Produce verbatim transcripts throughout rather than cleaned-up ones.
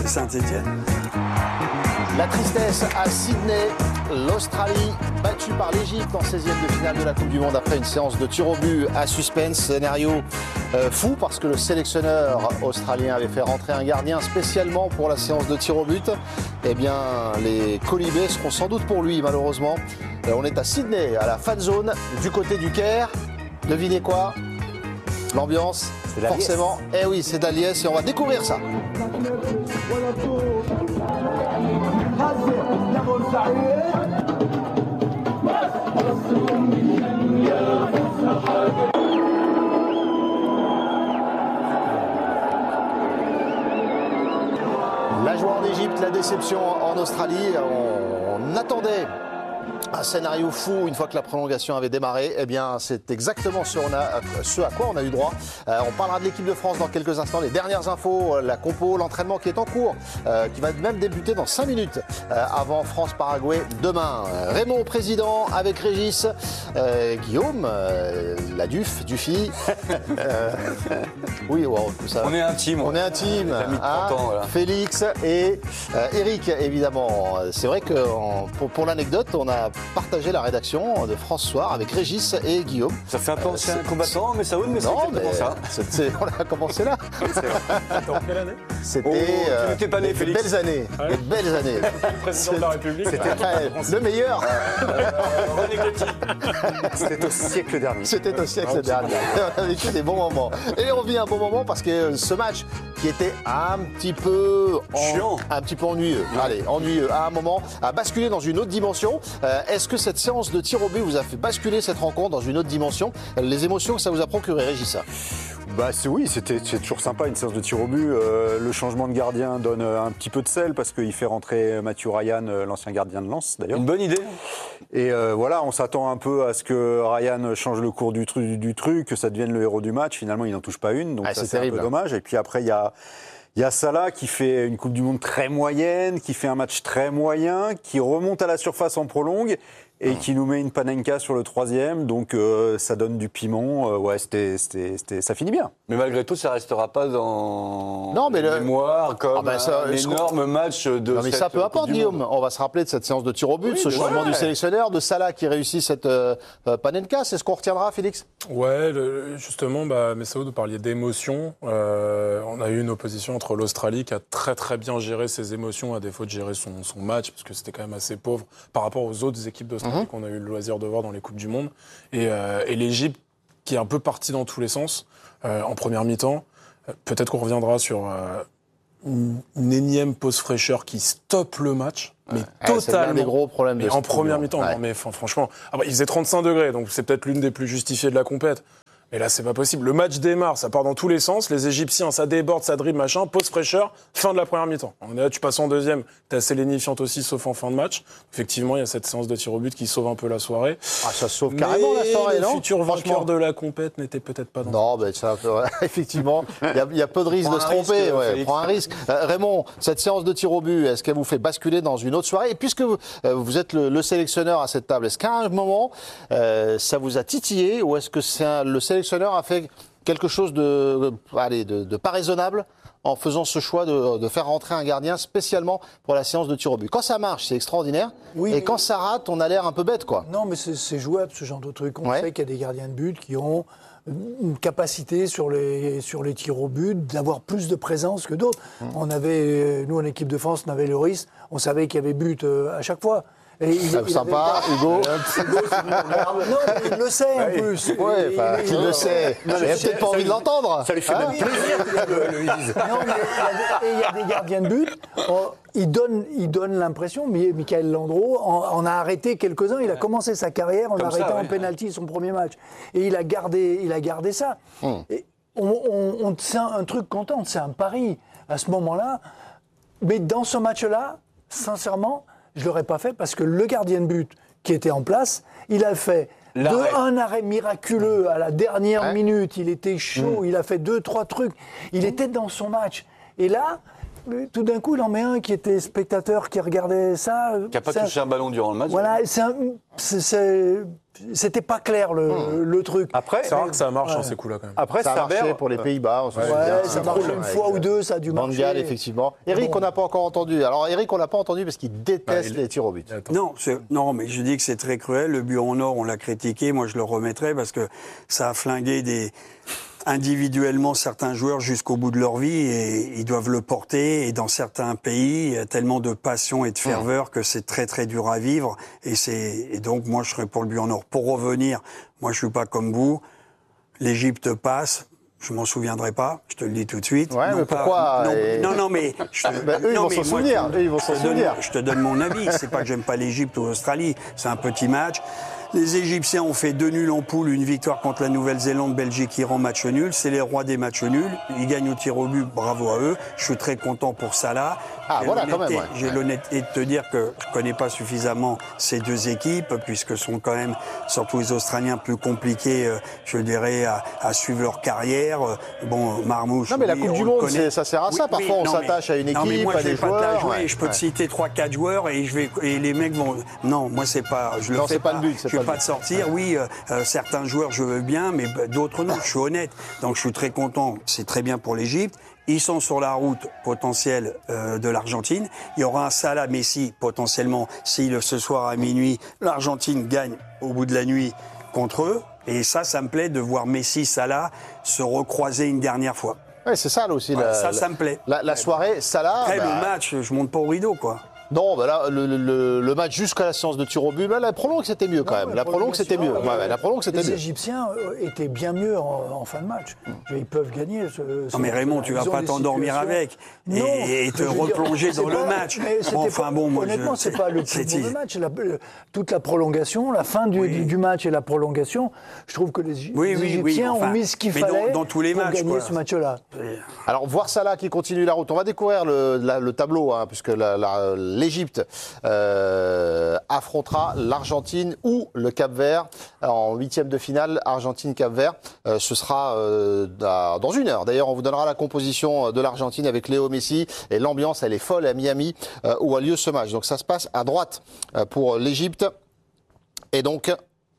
c'est Saint-Étienne. La tristesse à Sydney, l'Australie battue par l'Égypte en seizième de finale de la Coupe du Monde après une séance de tir au but à suspense. Scénario euh, fou parce que le sélectionneur australien avait fait rentrer un gardien spécialement pour la séance de tir au but. Eh bien, les colibés seront sans doute pour lui malheureusement. Euh, on est à Sydney, à la fan zone, du côté du Caire. Devinez quoi ? L'ambiance, forcément. Eh oui, c'est d'Aliès et on va découvrir ça. La joie en Égypte, la déception en Australie. On, on attendait un scénario fou une fois que la prolongation avait démarré. Eh bien, c'est exactement ce, on a, ce à quoi on a eu droit. Euh, on parlera de l'équipe de France dans quelques instants. Les dernières infos, la compo, l'entraînement qui est en cours, euh, qui va même débuter dans cinq minutes euh, avant France-Paraguay demain. Raymond, président, avec Régis, euh, Guillaume, euh, la Duf, Dufy. Euh, oui, wow, tout ça. On est intime. On est intime. Hein, ans, voilà. Félix et euh, Eric, évidemment. C'est vrai que en, pour, pour l'anecdote, on a partagé la rédaction de France Soir avec Régis et Guillaume. Ça fait un peu ancien euh, combattant, mais ça mais c'est exactement ça. C'est, on a commencé là. C'était en quelle année ? C'était oh, euh, tu pas né, des Félix. belles années. Ah oui. Des belles années. Président de la République. C'était euh, le meilleur. René Coty. C'était au siècle dernier. C'était au siècle dernier. On a vécu des bons moments. Et on vit un bon moment parce que ce match qui était un petit peu en, chiant, un petit peu ennuyeux. Ouais. Allez, ennuyeux à un moment, a basculé dans une autre dimension. Euh, est-ce que cette séance de tir au but vous a fait basculer cette rencontre dans une autre dimension ? Les émotions que ça vous a procuré, Régis ? Bah c'est, oui, c'était, c'est toujours sympa une séance de tir au but. Euh, le changement de gardien donne un petit peu de sel parce qu'il fait rentrer Mathieu Ryan, l'ancien gardien de Lens d'ailleurs. Une bonne idée. Et euh, voilà, on s'attend un peu à ce que Ryan change le cours du, tru- du truc, que ça devienne le héros du match. Finalement, il n'en touche pas une, donc ah, ça, c'est, c'est terrible. un peu dommage. Et puis après, il y a... Il y a Salah qui fait une Coupe du Monde très moyenne, qui fait un match très moyen, qui remonte à la surface en prolongue et qui nous met une panenka sur le troisième. Donc euh, ça donne du piment. Euh, ouais, c'était, c'était, c'était, ça finit bien. Mais malgré tout, ça restera pas dans non, mais les le... mémoires comme ah ben ça, un énorme match de non, mais cette ça peu importe, Guillaume. Monde. On va se rappeler de cette séance de tir au but, oui, ce changement ouais. du sélectionneur, de Salah qui réussit cette euh, panenka. C'est ce qu'on retiendra, Félix ? Ouais, le, justement, bah, Messaoud, vous parliez d'émotions. Euh, on a eu une opposition entre l'Australie qui a très très bien géré ses émotions à défaut de gérer son, son match, parce que c'était quand même assez pauvre par rapport aux autres équipes d'Australie mm-hmm. qu'on a eu le loisir de voir dans les Coupes du Monde. Et, euh, et l'Égypte qui est un peu partie dans tous les sens euh, en première mi-temps. Euh, peut-être qu'on reviendra sur euh, une, une énième pause fraîcheur qui stoppe le match. Mais ouais, totalement. C'est l'un des gros problèmes de mais en première mi-temps, ouais. non, mais franchement, ah bah, il faisait trente-cinq degrés, donc c'est peut-être l'une des plus justifiées de la compète. Mais là, c'est pas possible. Le match démarre, ça part dans tous les sens. Les Égyptiens, ça déborde, ça dribble, machin. Pause fraîcheur, fin de la première mi-temps. On est là, tu passes en deuxième. T'es assez lénifiante aussi, sauf en fin de match. Effectivement, il y a cette séance de tir au but qui sauve un peu la soirée. Ah, ça sauve mais carrément la soirée, non ? Le futur vainqueur de la compète n'était peut-être pas dans non, mais ça, effectivement, il y, y a peu de risque de se tromper. Ouais, prends un risque. Euh, Raymond, cette séance de tir au but, est-ce qu'elle vous fait basculer dans une autre soirée ? Et puisque vous, euh, vous êtes le, le sélectionneur à cette table, est-ce qu'à un moment, euh, ça vous a titillé ou est-ce que c'est un, le sélectionneur a fait quelque chose de, allez, de, de pas raisonnable en faisant ce choix de, de faire rentrer un gardien spécialement pour la séance de tir au but. Quand ça marche, c'est extraordinaire. Oui, et mais... quand ça rate, on a l'air un peu bête, quoi. Non, mais c'est, c'est jouable, ce genre de truc. On ouais. sait qu'il y a des gardiens de but qui ont une capacité sur les, sur les tirs au but d'avoir plus de présence que d'autres. Mmh. On avait, nous, en équipe de France, on avait Lloris, on savait qu'il y avait but à chaque fois. Et il, il sympa, avait... Hugo. Hugo non, mais il le sait en ouais. plus. Oui, enfin, il, il, il le sait. Il n'a peut-être pas envie de l'entendre. Ça lui fait même plaisir qu'il le, le dise. Non, mais il y a des gardiens de but. On, il donne, il donne l'impression, Michael Landreau en, en a arrêté quelques-uns. Il a commencé sa carrière en Comme arrêtant ça, ouais. en pénalty son premier match. Et il a gardé, il a gardé ça. Hum. Et on, on, on, c'est un, un truc content, c'est un pari à ce moment-là. Mais dans ce match-là, sincèrement, je ne l'aurais pas fait parce que le gardien de but qui était en place, il a fait de, un arrêt miraculeux à la dernière ouais. minute. Il était chaud, mmh. il a fait deux, trois trucs. Il mmh. était dans son match. Et là, tout d'un coup, il en met un qui était spectateur, qui regardait ça. Qui n'a pas Ça- touché un ballon durant le match. Voilà, c'est un- c'est- c'est- c'était pas clair le, Mmh. le truc. Après, C'est rare que ça marche Ouais. dans ces coups-là, quand même. après Ça a marché Saber, pour les Pays-Bas. on se Ouais, souvient. ça C'est marche cool, une avec, fois euh, ou deux, ça a dû Van marcher. Gaal, effectivement. Eric, Bon. on n'a pas encore entendu. Alors, Eric, on n'a pas entendu parce qu'il déteste Bah, il- les tirs au but. Attends. Non, c'est- non, mais je dis que c'est très cruel. Le but en or, on l'a critiqué. Moi, je le remettrai parce que ça a flingué des individuellement certains joueurs jusqu'au bout de leur vie et ils doivent le porter. Et dans certains pays, il y a tellement de passion et de ferveur que c'est très très dur à vivre. Et c'est et donc moi, je serais pour le but en or. Pour revenir, moi, je suis pas comme vous. L'Égypte passe. Je m'en souviendrai pas, je te le dis tout de suite. Ouais, Non mais pas- pourquoi, non, et- non, non, mais je te- Bah, eux, ils non, vont mais s'en moi, souvenir. je- Eux, ils vont je s'en te donne- souvenir. Je te donne mon avis. C'est pas que j'aime pas l'Égypte ou l'Australie. C'est un petit match. Les Égyptiens ont fait deux nuls en poule, une victoire contre la Nouvelle-Zélande, Belgique, Iran, match nul. C'est les rois des matchs nuls. Ils gagnent au tir au but, bravo à eux. Je suis très content pour Salah. Ah, J'ai voilà, quand l'honnêteté- même, ouais. J'ai Ouais. l'honnêteté de te dire que je connais pas suffisamment ces deux équipes, puisque sont quand même, surtout les Australiens, plus compliqués, euh, je dirais, à, à suivre leur carrière. Euh, Bon, Marmouche. Non, mais la oui, Coupe on du le Monde, connaît. c'est- ça sert à ça. Parfois, on non, s'attache mais- à une non, mais équipe, moi, à je vais des pas te la joueurs, jouer. ouais. Je peux Ouais. te citer trois quatre joueurs et je vais et les mecs vont. Non, moi c'est pas. Je le Non, fais c'est pas le but, c'est Je pas vais le pas but. te sortir. Oui, euh, euh, certains joueurs je veux bien, mais bah, d'autres non. Je suis honnête. Donc je suis très content. C'est très bien pour l'Égypte. Ils sont sur la route potentielle euh, de l'Argentine. Il y aura un Salah Messi potentiellement si le, ce soir à minuit l'Argentine gagne au bout de la nuit contre eux. Et ça, ça me plaît de voir Messi, Salah se recroiser une dernière fois. Ouais, c'est ça là aussi. Voilà, la, ça, la- ça me plaît. La, la soirée, Salah. Après bah, le match, je monte pas au rideau quoi. Non, bah là, le, le- le match jusqu'à la séance de tir au but, là, la prolongue, c'était mieux quand même. La prolongue, c'était mieux. Ouais, ouais, la prolongue, c'était Les mieux. Égyptiens euh, étaient bien mieux en, en fin de match. Ils peuvent gagner. Ce, ce Non mais Raymond, tu vas ils ont pas des t'endormir situations- avec et, Non, et te je veux dire, replonger c'est dans le pas- match. mais c'était Bon, enfin pas- bon, moi, honnêtement, je- c'est pas le plus c'est- mauvais match. La- le- toute la prolongation, la fin du, Oui. du, du match et la prolongation, je trouve que les, Oui, les oui, oui, Égyptiens enfin, ont mis ce qu'il mais dans- fallait dans tous les pour matchs, gagner quoi. ce match-là. Alors, voir Salah qui continue la route. On va découvrir le, la- le tableau, hein, puisque la- la- l'Égypte euh, affrontera l'Argentine ou le Cap-Vert en huitième de finale. Argentine-Cap-Vert, euh, ce sera euh, dans dans une heure. D'ailleurs, on vous donnera la composition de l'Argentine avec Léo Messi. Et l'ambiance, elle est folle à Miami, euh, où a lieu ce match. Donc, ça se passe à droite euh, pour l'Égypte. Et donc,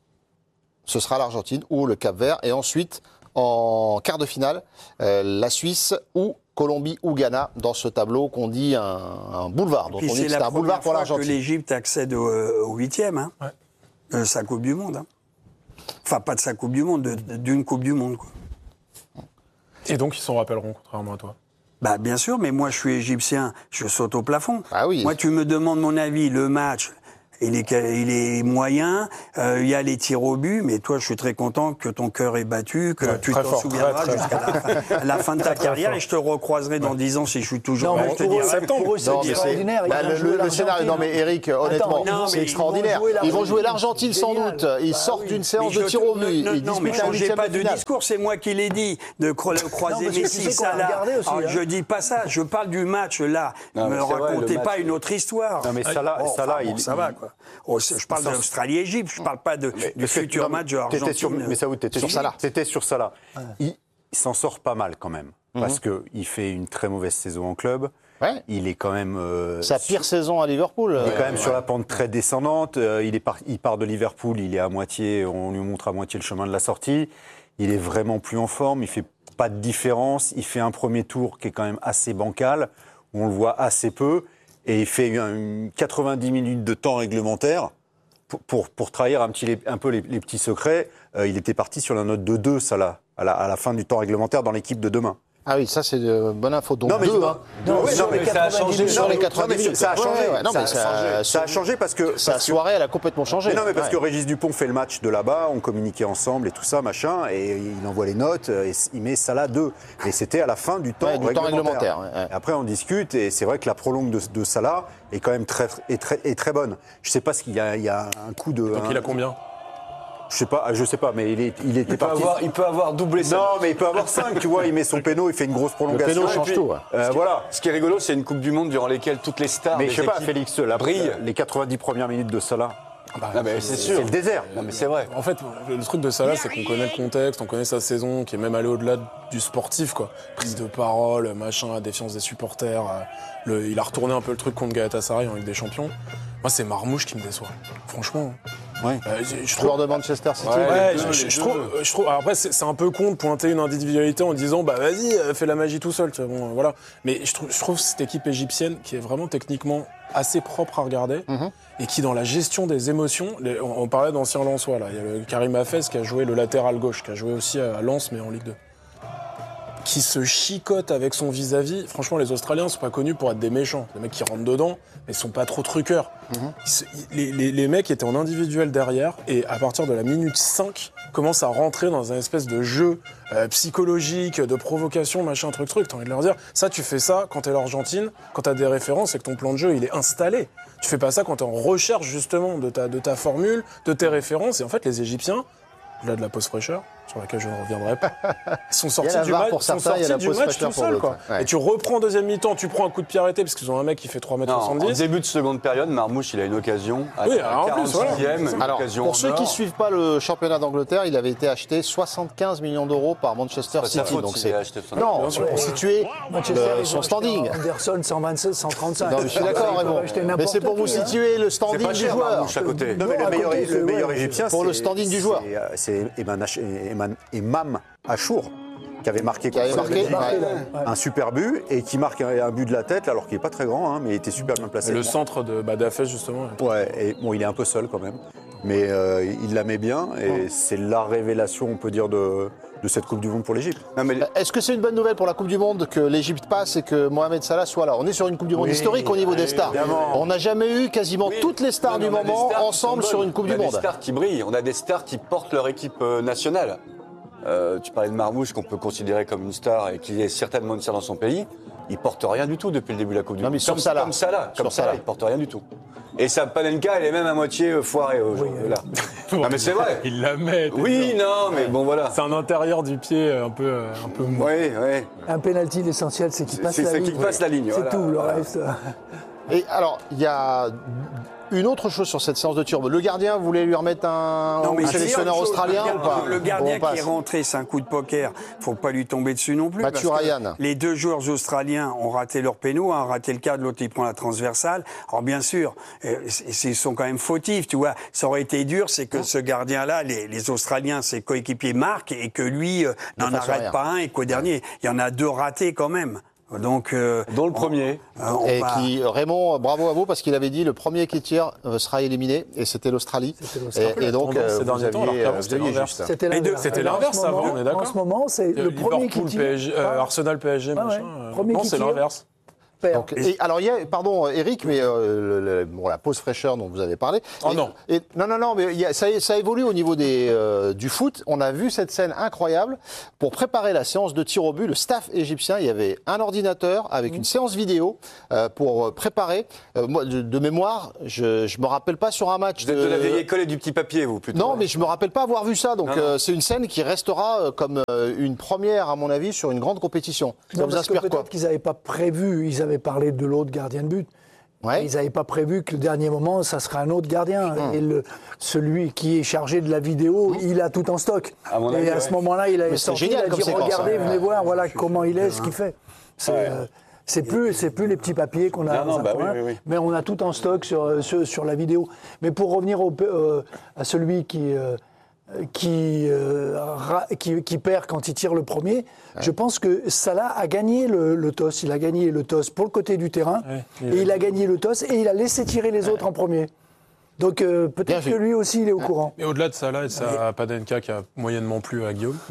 ce sera l'Argentine ou le Cap-Vert. Et ensuite, en quart de finale, euh, la Suisse ou Colombie ou Ghana dans ce tableau qu'on dit un, un boulevard. Donc Puis on dit c'est que c'est la un boulevard première pour fois que l'Argentine. l'Égypte accède au, euh, au huitième hein, Ouais. de sa Coupe du Monde. hein. Enfin, pas de sa Coupe du Monde, de- de- d'une Coupe du Monde. Quoi. Et donc, ils s'en rappelleront, contrairement à toi. Bah bien sûr, mais moi je suis égyptien, je saute au plafond. Ah oui. Moi tu me demandes mon avis, le match, il est, il est moyen, euh, il y a les tirs au but, mais toi je suis très content que ton cœur est battu, que Ouais, tu très t'en fort, souviendras très, très jusqu'à la fin, à la fin de ta très carrière fort. et je te recroiserai dans dix ans si je suis toujours Non, là. mais je te pour eux, dirai. pour eux, c'est Non, mais c'est- extraordinaire. Ils bah, vont le, jouer le- le scénario. Non, mais Eric, honnêtement, ils vont- c'est ils vont extraordinaire. jouer Ils vont jouer l'Argentine. l'Argentine sans Génial. doute. Ils Bah sortent oui. d'une séance Mais de je- tir au but. non, Ils non, mais disputent un changez huitième pas de de finale. discours, c'est moi qui l'ai dit, de cro- Non, croiser parce que tu Messi, sais qu'on l'a Salah. regardé aussi, Alors, hein. je dis pas ça, je parle du match là. Non, Ne mais me c'est vrai, racontez le pas match- une autre histoire. Non, mais Salah- Oh, Salah, enfin, bon, il- ça il- va quoi. Oh, c'est- je parle Ça- d'Australie-Égypte, je parle pas de, Mais du le futur fait- match de t'étais sur, Argentine. mais ça, t'étais Sur Salah. C'était sur Salah. Il, il s'en sort pas mal quand même, Mhm. parce que il fait une très mauvaise saison en club. Ouais. Il est quand même. euh, Sa pire saison à Liverpool. Il est quand euh, même sur la pente très descendante. Euh, il, est par- il part de Liverpool, il est à moitié, on lui montre à moitié le chemin de la sortie. Il est vraiment plus en forme, il fait pas de différence. Il fait un premier tour qui est quand même assez bancal, où on le voit assez peu, et il fait un- une quatre-vingt-dix minutes de temps réglementaire pour, pour, pour trahir un, petit, les- un peu les, les petits secrets. Euh, il était parti sur la note de deux, ça là, à la, à la fin du temps réglementaire dans l'équipe de demain. Ah oui, ça c'est de bonne info. Donc Non, mais deux, je- hein. Non, Ouais, sur non, les mais ça a quatre-vingt-dix changé. minutes. Sur les Non, quatre-vingt-dix mais minutes. ça a changé. Ouais, ouais, non, ça, mais ça a changé. Ça a changé parce que. Sa parce que- soirée, elle a complètement changé. Mais non, mais parce Ouais. que Régis Dupont fait le match de là-bas, on communiquait ensemble et tout ça, machin, et il envoie les notes, et il met Salah deux. Et c'était à la fin du temps Ouais, du temps réglementaire. réglementaire, ouais, ouais. Et après, on discute, et c'est vrai que la prolongue de, de Salah est quand même très, est très, est très bonne. Je sais pas s'il y a, il y a un coup de. Donc, un- il a combien Je sais pas, je sais pas, mais il, est, il était Il peut, parti. avoir, il peut avoir doublé ça. Non, mais il peut avoir cinq, tu vois, il met son péno, il fait une grosse Le prolongation. péno et change puis, tout. Ouais. euh, voilà. Ce qui est rigolo, c'est une Coupe du Monde durant laquelle toutes les stars. Mais des je sais pas, équipes Félix, la, brillent. les quatre-vingt-dix premières minutes de Salah, Bah, Non, mais c'est sûr. C'est le désert. Non, mais c'est vrai. En fait, le truc de Salah, c'est qu'on connaît le contexte, on connaît sa saison, qui est même allé au-delà du sportif, quoi. Prise de parole, machin, la défiance des supporters. euh, Le, il a retourné un peu le truc contre Galatasaray en Ligue des Champions. Moi, c'est Marmouche qui me déçoit. Franchement. Ouais. Euh, je, je Joueur trouve. de Manchester City. Ouais, Ouais, je, les je- deux, je les trouve, deux. je trouve. alors après, c'est c'est un peu con de pointer une individualité en disant, bah vas-y, euh, fais la magie tout seul. Tu vois, bon, euh, voilà. Mais je trouve, je trouve cette équipe égyptienne qui est vraiment techniquement assez propre à regarder Mhm. et qui, dans la gestion des émotions, les- on, on parlait d'anciens Lensois là. Il y a le Karim Hafez qui a joué le latéral gauche, qui a joué aussi à Lens, mais en Ligue deux. Qui se chicote avec son vis-à-vis. Franchement, les Australiens sont pas connus pour être des méchants. Les mecs qui rentrent dedans, mais ils sont pas trop truqueurs. Ils se- ils- les, les- les mecs étaient en individuel derrière, et à partir de la minute cinq, commencent à rentrer dans un espèce de jeu euh, psychologique, de provocation, machin, truc, truc. T'as envie de leur dire, ça, tu fais ça quand t'es l'Argentine, quand t'as des références et que ton plan de jeu, il est installé. Tu fais pas ça quand t'es en recherche, justement, de ta, de ta formule, de tes références. Et en fait, les Égyptiens, là de la pause fraîcheur, sur laquelle je ne reviendrai pas, ils sont sortis la du V A R match, pour sont certains, il y a sortis la du pause match fraîcheur tout pour seul, d'autres. quoi. Ouais. Et tu reprends deuxième mi-temps, tu prends un coup de pied arrêté, parce qu'ils ont un mec qui fait trois mètres Non, en soixante-dix. début de seconde période, Marmouche, il a une occasion. À Oui, la alors en plus, voilà. quarante-sixième, une Alors, occasion pour en ceux qui or. suivent pas le championnat d'Angleterre, il avait été acheté soixante-quinze millions d'euros par Manchester pas sa City. faute Donc s'il c'est a acheté ça. non, Bien sûr. pour situer Manchester, le- ils son ont standing. acheté Anderson cent vingt-six, cent trente-cinq. Non, mais je suis Ils d'accord, peuvent Raymond. acheter Mais n'importe c'est pour vous qui, hein. situer le C'est standing pas du cher, joueur. Marmouche, à côté. Non, mais Non, le à meilleur, côté, le c'est- meilleur ouais, égyptien, pour le c'est- standing du c'est- joueur. euh, C'est Eman Ach- Eman- Emam Achour, qui avait marqué, Qui avait contre- marqué, Marqué, ouais. là. Ouais. un super but et qui marque un, un but de la tête, alors qu'il n'est pas très grand, hein, mais il était super bien placé. Et le centre de bah, d'Hafez, justement. Ouais, et bon, il est un peu seul quand même, mais euh, il la met bien et c'est la révélation, on peut dire, de, de cette Coupe du Monde pour l'Égypte. Non, mais Est-ce que c'est une bonne nouvelle pour la Coupe du Monde que l'Égypte passe et que Mohamed Salah soit là? On est sur une Coupe du Monde Oui, historique au niveau des stars. évidemment. On n'a jamais eu quasiment Oui. toutes les stars Non, mais du on a des moment stars qui ensemble sont sur bonnes. une Coupe on du a Monde. des stars qui brillent, on a des stars qui portent leur équipe euh, nationale. Euh, tu parlais de Marmouche, qu'on peut considérer comme une star et qui est certainement une star dans son pays. Il porte rien du tout depuis le début de la Coupe du Non, Monde. mais sur comme Salah. Comme Salah, Sur comme Salah, Salah. il porte rien du tout. Et sa Panenka, elle est même à moitié euh, foirée aujourd'hui. là. Ah, mais c'est vrai. Il la met. Oui, non, mais bon, voilà. C'est un intérieur du pied un peu, euh, un peu mou. Oui, oui. Un penalty, l'essentiel, c'est qu'il C'est- passe c'est la ça ligne. qu'il passe la ligne, C'est voilà. tout, le Voilà. reste. Et alors, il y a une autre chose sur cette séance de tir. Le gardien voulait lui remettre un, Non, mais un c'est sélectionneur autre chose. australien Le ou gardien- pas Le gardien On passe. qui est rentré, c'est un coup de poker. Faut pas lui tomber dessus non plus. Matthew parce que Ryan. Les deux joueurs australiens ont raté leur péno, un raté le cadre, l'autre il prend la transversale. Alors bien sûr, euh, c'est- ils sont quand même fautifs, tu vois. Ça aurait été dur, c'est que ce gardien-là, les, les Australiens, ses coéquipiers marquent et que lui euh, Ne n'en fasse arrête rien. pas un et qu'au dernier, il y en a deux ratés quand même. Donc, euh, Dont le premier. euh, on Et va- qui, Raymond, bravo à vous parce qu'il avait dit le premier qui tire euh, sera éliminé et c'était l'Australie. C'était l'Australie. Et, et donc Tendance euh, ces vous derniers temps, alors aviez, qu'avant, euh, c'était vous aviez l'inverse. juste. C'était Les deux, l'inverse. c'était Et en l'inverse ce avant, moment- on est d'accord. En ce moment, c'est Euh, le premier qui Liverpool, tire. P S G, euh, Arsenal, P S G, Ah ouais. machin. euh, Premier non, qui c'est tire. l'inverse. perd. Donc, et, alors, il y a, pardon, Eric, mais euh, le- le- bon, la pause fraîcheur dont vous avez parlé. Oh Et- non. et- non, non, non, mais il y a- ça, ça évolue au niveau des, euh, du foot. On a vu cette scène incroyable. Pour préparer la séance de tir au but, le staff égyptien, il y avait un ordinateur avec une séance vidéo euh, pour euh, préparer. Euh, moi, de, de mémoire, je ne me rappelle pas sur un match. Vous êtes de la vieille école et du petit papier, vous, plutôt. Non, mais je me rappelle pas avoir vu ça. Donc Non, non. euh, c'est une scène qui restera euh, comme euh, une première, à mon avis, sur une grande compétition. Ça Non, vous parce que inspire quoi peut-être qu'ils n'avaient pas prévu, ils avaient parlé de l'autre gardien de but. Ouais. Ils n'avaient pas prévu que le dernier moment, ça serait un autre gardien. Hum. Et le, celui qui est chargé de la vidéo, il a tout en stock. À mon et avis, à ouais. ce moment-là, il a Mais c'est sorti, génial il a comme dit séquence, regardez, hein. venez voir, voilà comment il est, ce qu'il fait. C'est euh, c'est plus, c'est plus les petits papiers qu'on a Non, dans non, un bah oui, coin, oui, oui. mais on a tout en stock sur, sur, sur la vidéo. Mais pour revenir au, euh, à celui qui... euh, Qui, euh, ra- qui, qui perd quand il tire le premier. Je pense que Salah a gagné le, le toss. Il a gagné le toss pour le côté du terrain. Ouais, et il a gagné le toss et il a laissé tirer les autres en premier. Donc euh, Bien peut-être vu. que lui aussi, il est au courant. Et au-delà de ça, là, et de sa Panenka qui a moyennement plu à Guillaume,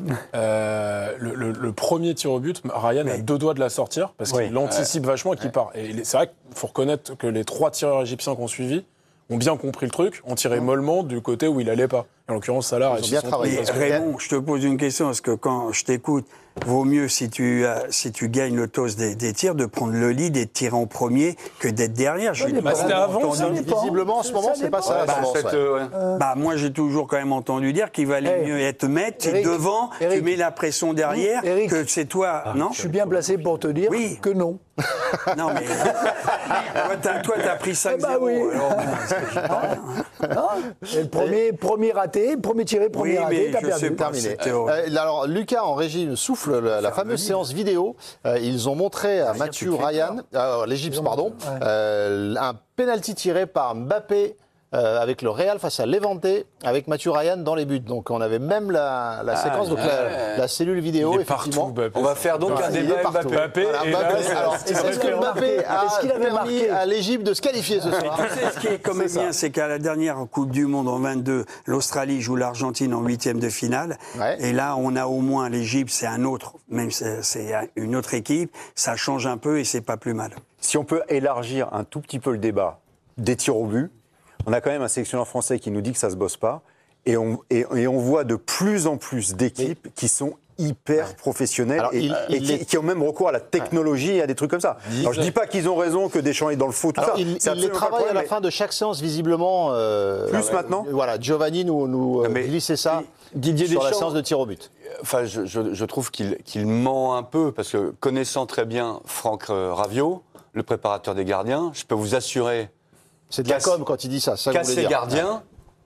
euh, le, le- le premier tir au but, Ryan a deux doigts de la sortir parce Oui. qu'il anticipe vachement et qu'il part. Et il est- c'est vrai qu'il faut reconnaître que les trois tireurs égyptiens qu'on suivi ont bien compris le truc, ont tiré mollement du côté où il allait pas. En l'occurrence, Salah Ils ont bien travaillé. Mais Raymond, je te pose une question, parce que quand je t'écoute, vaut mieux, si tu, as, si tu gagnes le toss des, des tirs, de prendre le lead et de tirer en premier que d'être derrière. Je bah, c'était avant, ça dépend. Visiblement, en ce moment, c'est pas ça. Ouais, la tendance, cette, ouais. euh, ouais. Bah, moi, j'ai toujours quand même entendu dire qu'il valait Hey, mieux être maître, tu es Eric, devant, Eric. tu mets la pression derrière, Eric. que c'est toi, non Je suis bien placé pour te dire Oui. que non. Non, mais toi, t'as, toi, t'as pris cinq zéro. Eh bah oui. alors, c'est pas- Non. Et le premier, premier raté, premier tiré, premier Oui, raté, mais t'as je perdu. sais pas. Terminé. C'était horrible. Euh, alors, Lucas en régie souffle la, la fameuse séance vidéo. Euh, ils ont montré à Mathieu Ryan, euh, l'Égypte, pardon, euh, un penalty tiré par Mbappé. Euh, avec le Real face à Levante, avec Mathieu Ryan dans les buts. Donc on avait même la, la séquence, donc la, la cellule vidéo, Il est effectivement. partout, Mbappé. On va faire donc Ouais, un il est débat partout. Mbappé. Voilà, et Mbappé. là, Alors, c'est est-ce que vrai que- Mbappé a Est-ce qu'il avait permis marqué à l'Égypte de se qualifier ce soir Tu sais, ce qui est quand même C'est ça. bien, c'est qu'à la dernière Coupe du Monde en vingt-deux, l'Australie joue l'Argentine en huitième de finale. Ouais. Et là, on a au moins l'Égypte, c'est un autre, même c'est c'est une autre équipe. Ça change un peu et c'est pas plus mal. Si on peut élargir un tout petit peu le débat des tirs au but, on a quand même un sélectionneur français qui nous dit que ça se bosse pas, et on, et, et on voit de plus en plus d'équipes qui sont hyper professionnelles Alors, et, il- et il qui, est- qui ont même recours à la technologie et à des trucs comme ça. Alors je dis pas qu'ils ont raison, que Deschamps est dans le faux, tout Alors, ça. il, C'est il les absolument pas le travaille à la problème, fin de chaque séance, visiblement. euh, Plus euh, maintenant Voilà, Giovanni nous, nous euh, mais glissait ça Didier sur la Deschamps- séance de tir au but. Enfin, je, je- je trouve qu'il qu'il ment un peu, parce que connaissant très bien Franck euh, Raviot, le préparateur des gardiens, je peux vous assurer C'est de la Casse- com quand il dit ça. ça que vous voulez qu'à ses dire. gardiens,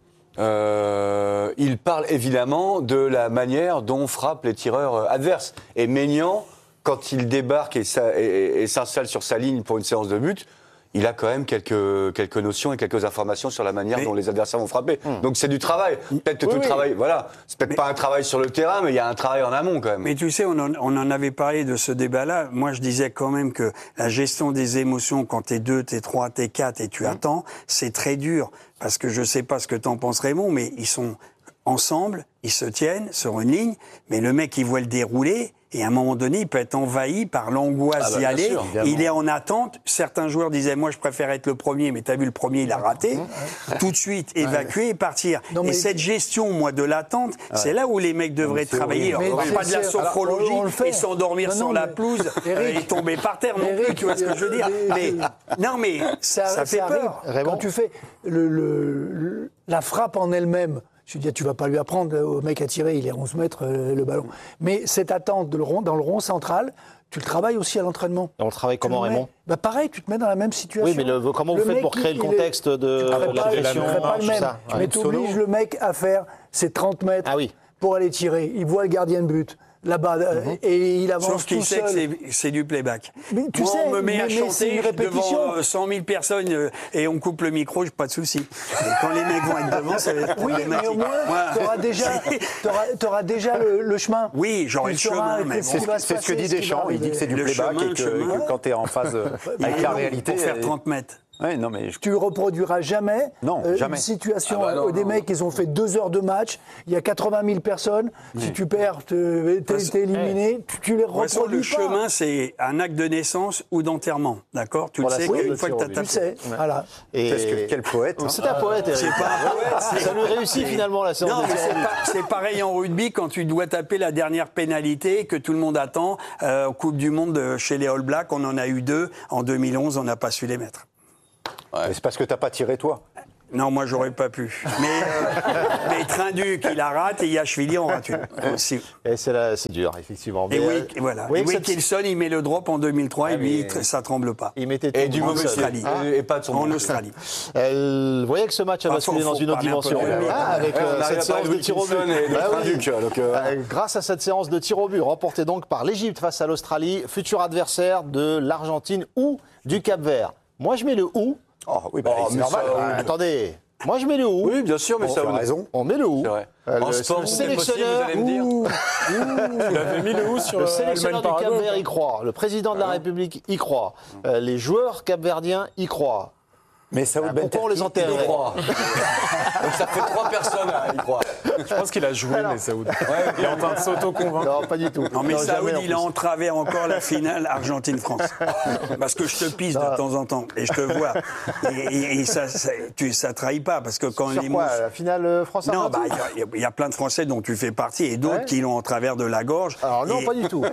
euh, il parle évidemment de la manière dont frappent les tireurs euh, adverses. Et Maignan, quand il débarque et, ça- et- et- et s'installe sur sa ligne pour une séance de but, il a quand même quelques, quelques notions et quelques informations sur la manière Mais- dont les adversaires vont frapper. Donc c'est du travail. Peut-être que Oui, tout le oui. travail, voilà, c'est peut-être pas un travail sur le terrain, mais il y a un travail en amont quand même. Mais tu sais, on en, on en avait parlé de ce débat-là. Moi, je disais quand même que la gestion des émotions, quand t'es deux, t'es trois, t'es quatre et tu attends, c'est très dur. Parce que je sais pas ce que t'en penses, Raymond, mais ils sont ensemble, ils se tiennent sur une ligne, mais le mec, il voit le dérouler, et à un moment donné, il peut être envahi par l'angoisse Ah bah, d'y bien aller. sûr, il est en attente. Certains joueurs disaient, moi, je préfère être le premier, mais t'as vu, le premier, il a raté. Tout de suite, évacuer et partir. Non, mais- Et cette gestion, moi, de l'attente, c'est là où les mecs devraient travailler. horrible. On va Mais pas de la c'est- alors, sophrologie on le fait. et s'endormir Non, non, sur la mais- pelouse Eric. euh, et tomber par terre non plus, Eric, tu vois ce que je veux dire. Eric. Mais, non, mais ça, ça, fait ça arrive. peur. Raymond. Quand tu fais le, le- le- la frappe en elle-même, je veux dire, tu vas pas lui apprendre au mec à tirer, il est onze mètres euh, le ballon. Mais cette attente de le rond, dans le rond central, tu le travailles aussi à l'entraînement. Et on le travaille comment, Tu le mets- Raymond bah Pareil, tu te mets dans la même situation. Oui, mais le- comment vous faites mec, pour créer il- le il contexte est- de tu la ferais pas, pression, tu ferais pas le même. ça, ouais. Mais tu obliges le mec à faire ses trente mètres Ah oui. pour aller tirer. Il voit le gardien de but là-bas euh, et il avance Sauf qu'il tout sait que seul. c'est- c'est du playback. Mais tu Moi, sais, on me met mais- à mais c'est chanter une répétition. devant euh, cent mille personnes euh, et on coupe le micro, j'ai pas de souci. Et quand les mecs vont être devant, ça va être Oui, mais problématique. au moins, Moi- tu auras déjà, t'auras- t'auras déjà le, le chemin. Oui, j'aurai Tu le sauras chemin, mais ce bon. qui va se C'est ce que passer, dit ce qui va Deschamps, il dit que c'est du Le playback chemin, et le que, chemin. que quand tu es en phase euh, avec Et la non, réalité. Pour faire euh, trente mètres. Ouais, non, mais je- Tu reproduiras jamais, Non, euh, jamais. une situation Ah bah non, où des non, mecs, ils ont fait deux heures de match, il y a quatre-vingt mille personnes, si tu perds, te- t'es Parce- t'es éliminé, tu, tu les De toute façon, reproduis le pas. chemin, c'est un acte de naissance ou d'enterrement. D'accord. Tu Pour le la sais séance qu'une de fois que tir tu au as but. Tu tapé. sais, voilà. Et... Qu'est-ce que- quel poète, hein. C'est un poète, Eric. C'est pas un poète, Ça lui réussit finalement la séance Non, de mais tir au c'est, but. pas- c'est pareil en rugby quand tu dois taper la dernière pénalité que tout le monde attend. Euh, Coupe du Monde euh, chez les All Blacks, on en a eu deux. En deux mille onze, on n'a pas su les mettre. Mais c'est parce que t'as pas tiré toi. Non, moi, j'aurais pas pu. Mais, euh, mais Trinduc, il la rate et Yachvili en rate une. Aussi. Et c'est là, c'est dur, effectivement. Et Mais, oui, euh, voilà. vous voyez Et que cette- Wilkinson, il met le drop en deux mille trois et Ah, lui, mais- ça tremble pas. il mettait Et tout du en mauvais Australie. pied. Et pas de son En bon. Australie. Euh, vous voyez que ce match a Ah, basculé faut- dans faut une autre parler un peu dimension. de rugby. Ah, avec Ouais, euh, on arrive cette à séance parler de de tir au but. Wilkinson et de Bah oui. Trinduc, donc, euh, Euh, grâce à cette séance de tir au but, remportée donc par l'Égypte face à l'Australie, futur adversaire de l'Argentine ou du Cap-Vert. Moi, je mets le ou. Oh, oui, bah, Oh, c'est mais normal. ça, Euh, attendez, moi, je mets le ou. Oui, bien sûr, mais Bon, ça tu as vous raison. On met le ou. C'est vrai. Euh, En le, sport, le tout est possible, sélectionneur, vous allez me dire. ouh, Il avait mis le ou sur le euh, sélectionneur du Allemagne-Paraguay. Cap-Vert y croit, le président de la République y croit, euh, les joueurs capverdiens y croient. Mais ça Ah, pourquoi on les enterre? Il croit. Donc ça fait trois personnes à y croire. Je pense qu'il a joué, mais Saoud. Ouais, il est en train de s'auto-convaincre. Non, pas du tout. Non, mais Non, Saoud, jamais, en il a plus. entravé encore la finale Argentine-France. Parce que je te pisse de temps en temps, et je te vois. Et, et- et ça, ça, tu, ça trahit pas, parce que quand Sur les quoi, mots- la finale euh, Non, France-Argentine? bah, il y a- il y, a plein de Français dont tu fais partie, et d'autres Ouais. qui l'ont en travers de la gorge. Alors non, Et- pas du tout.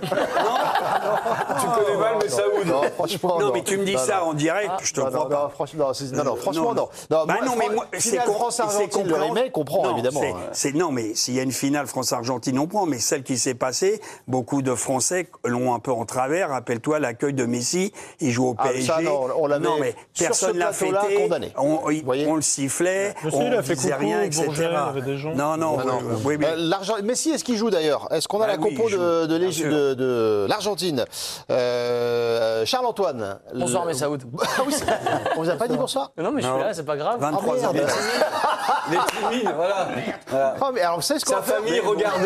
Tu connais mal, mais Saoud. Non, franchement, Non, mais tu me dis Non, ça non. en direct, je te Non, crois non, pas. non, franchement, non, c'est- non, non, Euh, franchement, non, non. Non, Bah moi, non, mais Fran- moi, c'est finale con- France-Argentine, c'est le compréhensible. remake, on prend, Non, évidemment. c'est- Ouais. c'est- non, mais s'il y a une finale France-Argentine, on prend. Mais celle qui s'est passée, beaucoup de Français l'ont un peu en travers. Rappelle-toi l'accueil de Messi, il joue au Ah, P S G. ça, non, on l'avait, Non, mais sur personne ce l'a plateau-là, fêté. condamné. On, il- voyez on le sifflait, Je sais, on il a fait disait coucou, rien, et cetera. Bourget, il y avait des gens. Non, non, Ah non. oui, oui, mais- Euh, l'Argent- Messi, est-ce qu'il joue d'ailleurs? Est-ce qu'on a Ah la oui, compo il joue, de, de, bien l'Égy- sûr. de- de l'Argentine? Euh, Charles-Antoine. Bonsoir, le- mes Saoud. Ah oui, c'est- on vous a pas dit bonsoir? Non, mais je suis là, c'est pas grave. vingt-trois Ah, ans. merde. Les timides, voilà. voilà. Ah, mais alors, vous savez ce qu'on Sa va faire? famille, regardez.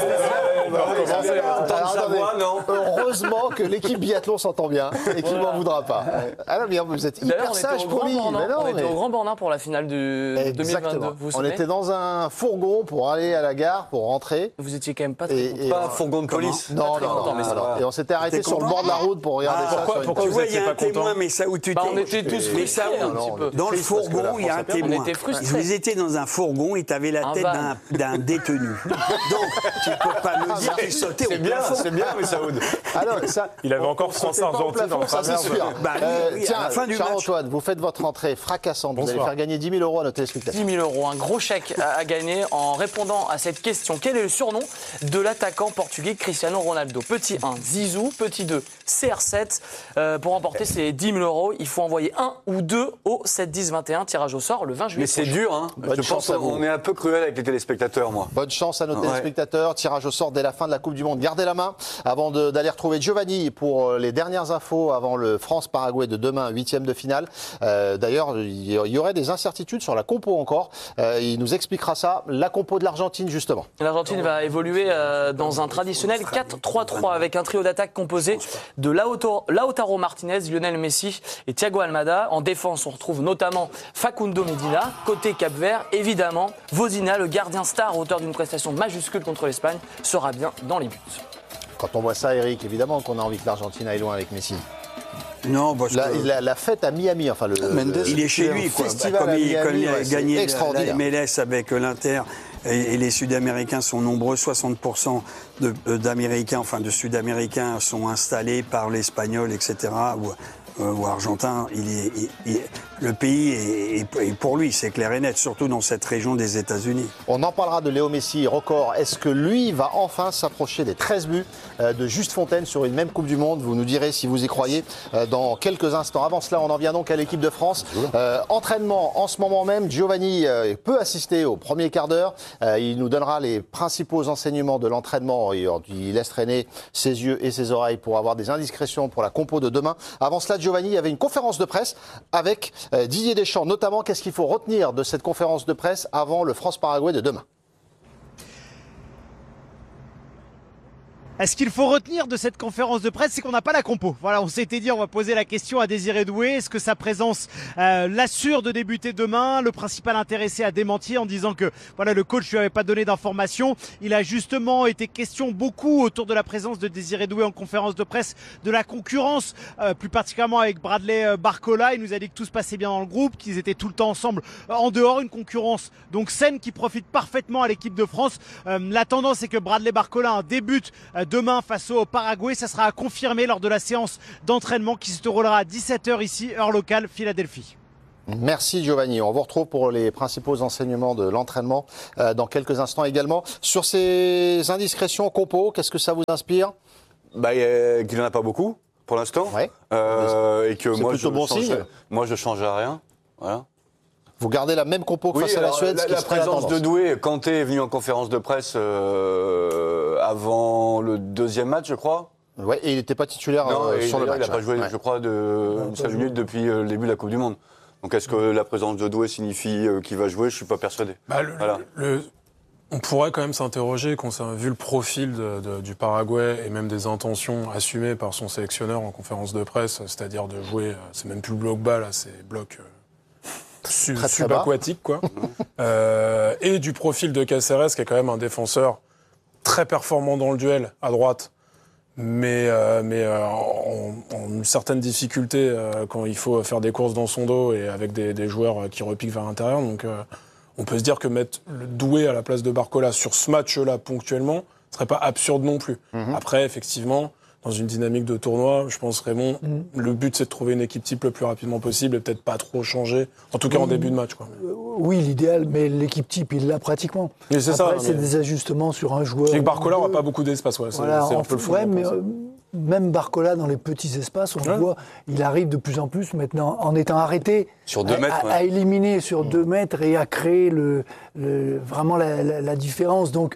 Alors, Entendre sa attendez. voix, non. Heureusement que l'équipe biathlon s'entend bien et qu'il ne m'en voudra pas. Ah non, mais vous êtes D'ailleurs, hyper on était sage, au Grand promis. Bornand. Mais non, On était mais- au Grand Bornand pour la finale du deux mille vingt-deux. Exactement. Vous vous On souvenez était dans un fourgon pour aller à la gare, pour rentrer. Vous étiez quand même pas très Et, content. et Pas on- un fourgon de police. Non, très non, content, non, mais non, ça non. va. Et on s'était arrêté T'es sur le content bord de la route pour regarder Ah, ça. pourquoi- sur une- pourquoi Tu vous vois, il y étiez a un pas content témoin, mais ça où tu Bah, t'es- on était tous Mais frustrés ça, un non, petit non, peu. dans le triste parce que la fourgon, il y a France un a perdu. témoin. On était frustrés. Vous étiez dans un fourgon, il t'avait la Un tête van. d'un d'un détenu. Donc, tu peux pas me dire qu'il sautait au C'est bien, plafond. c'est bien, mais Saoud. Alors, ça, Il avait on- encore on sautait pas au France-Argentine plafond, en ça c'est travers. sûr. Bah oui, Euh, oui, à tiens, la fin du match. Charles-Antoine, vous faites votre entrée fracassante. Vous allez Bonsoir. faire gagner dix mille euros à nos téléspectateurs. dix mille euros, un gros chèque à, à gagner en répondant à cette question. Quel est le surnom de l'attaquant portugais Cristiano Ronaldo? Petit un, Zizou. Petit deux, C R sept. Euh, pour remporter ces dix mille euros, il faut envoyer un ou deux au sept dix vingt et un. Tirage au sort le vingt juillet Mais c'est prochain. dur, hein. Bonne Je chance pense à vous. qu'on est un peu cruel avec les téléspectateurs, moi. Bonne chance à nos Ouais. téléspectateurs. Tirage au sort dès la fin de la Coupe du Monde. Gardez la main avant de- d'aller retrouver Giovanni pour euh, les dernières infos avant le France-Paraguay de demain, huitième de finale. Euh, D'ailleurs, il y aurait des incertitudes sur la compo encore. Euh, il nous expliquera ça. La compo de l'Argentine, justement. L'Argentine va évoluer euh, dans un traditionnel quatre trois trois avec un trio d'attaque composé de Lautaro, Lautaro Martinez, Lionel Messi et Thiago Almada. En défense, on retrouve notamment Facundo Medina. Côté Cap-Vert, évidemment, Vozina, le gardien star, auteur d'une prestation majuscule contre l'Espagne, sera bien dans les buts. Quand on voit ça, Eric, évidemment qu'on a envie que l'Argentine aille loin avec Messi. Non, parce La, que la- la fête à Miami, enfin le, le- il est chez lui, quoi. festival Comme à il, comme Miami, il a ouais, c'est gagné la, la extraordinaire. M L S avec l'Inter et, et les Sud-Américains sont nombreux, soixante pour cent de- d'Américains, enfin de Sud-Américains sont installés par l'Espagnol, et cetera. Ou, euh, ou Argentin, il est, il- il- le pays est, est- est pour lui, c'est clair et net, surtout dans cette région des États-Unis. On en parlera de Léo Messi, record. Est-ce que lui va enfin s'approcher des treize buts euh, de Juste Fontaine sur une même Coupe du Monde? Vous nous direz si vous y croyez euh, dans quelques instants. Avant cela, on en vient donc à l'équipe de France. Euh, entraînement en ce moment même. Giovanni euh, peut assister au premier quart d'heure. Euh, il nous donnera les principaux enseignements de l'entraînement. Il, il laisse traîner ses yeux et ses oreilles pour avoir des indiscrétions pour la compo de demain. Avant cela, Giovanni, il y avait une conférence de presse avec euh, Didier Deschamps. Notamment, qu'est-ce qu'il faut retenir de cette conférence de presse avant le France-Paraguay de demain? Ce qu'il faut retenir de cette conférence de presse, c'est qu'on n'a pas la compo. Voilà, on s'était dit, on va poser la question à Désiré Doué. Est-ce que sa présence euh, l'assure de débuter demain? Le principal intéressé a démenti en disant que voilà, le coach lui avait pas donné d'informations. Il a justement été question beaucoup autour de la présence de Désiré Doué en conférence de presse, de la concurrence, euh, plus particulièrement avec Bradley euh, Barcola. Il nous a dit que tout se passait bien dans le groupe, qu'ils étaient tout le temps ensemble euh, en dehors, une concurrence donc saine qui profite parfaitement à l'équipe de France. Euh, la tendance, c'est que Bradley Barcola un débute euh, demain face au Paraguay. Ça sera à confirmer lors de la séance d'entraînement qui se déroulera à dix-sept heures ici, heure locale, Philadelphie. Merci Giovanni. On vous retrouve pour les principaux enseignements de l'entraînement euh, dans quelques instants également. Sur ces indiscrétions compo, qu'est-ce que ça vous inspire? Bah, euh, qu'il n'en a pas beaucoup, pour l'instant. Ouais. Euh, et que C'est moi, plutôt je bon change, signe. moi, je change à rien. Voilà. Vous gardez la même compo que face à la alors, Suède, la, ce qui la serait présence de tendance. Doué, Kanté est venu en conférence de presse euh, avant le deuxième match, je crois. Ouais, et il n'était pas titulaire Non, euh, et sur le d'ailleurs, match. il n'a pas joué, ouais. je crois, de une seule minute depuis euh, le début de la Coupe du Monde. Donc est-ce que la présence de Doué signifie euh, qu'il va jouer? Je ne suis pas persuadé. Bah, le- Voilà. le- on pourrait quand même s'interroger, qu'on s'est vu le profil de- de- du Paraguay et même des intentions assumées par son sélectionneur en conférence de presse, c'est-à-dire de jouer, euh, c'est même plus bloc bas là, c'est bloc, euh, sub- très, très bas. subaquatique, quoi. euh, et du profil de Cáceres, qui est quand même un défenseur très performant dans le duel, à droite, mais, euh, mais euh, en, en une certaine difficulté euh, quand il faut faire des courses dans son dos et avec des, des joueurs qui repiquent vers l'intérieur. Donc euh, on peut se dire que mettre le Doué à la place de Barcola sur ce match-là ponctuellement ne serait pas absurde non plus. Mm-hmm. Après, effectivement, dans une dynamique de tournoi, je pense, Raymond, mm. le but c'est de trouver une équipe type le plus rapidement possible et peut-être pas trop changer, en tout cas oui. en début de match, quoi. Oui, l'idéal, mais l'équipe type, il l'a pratiquement. Mais c'est Après, ça, c'est mais... des ajustements sur un joueur. Avec Barcola, on n'a pas beaucoup d'espace, ouais. Voilà, c'est, c'est un peu le fond. Ouais, mais euh, même Barcola, dans les petits espaces, on ouais. le voit, il arrive de plus en plus maintenant, en étant arrêté, sur deux à, mètres, à, ouais. à éliminer sur mmh. deux mètres et à créer le, le, vraiment la, la, la différence. Donc,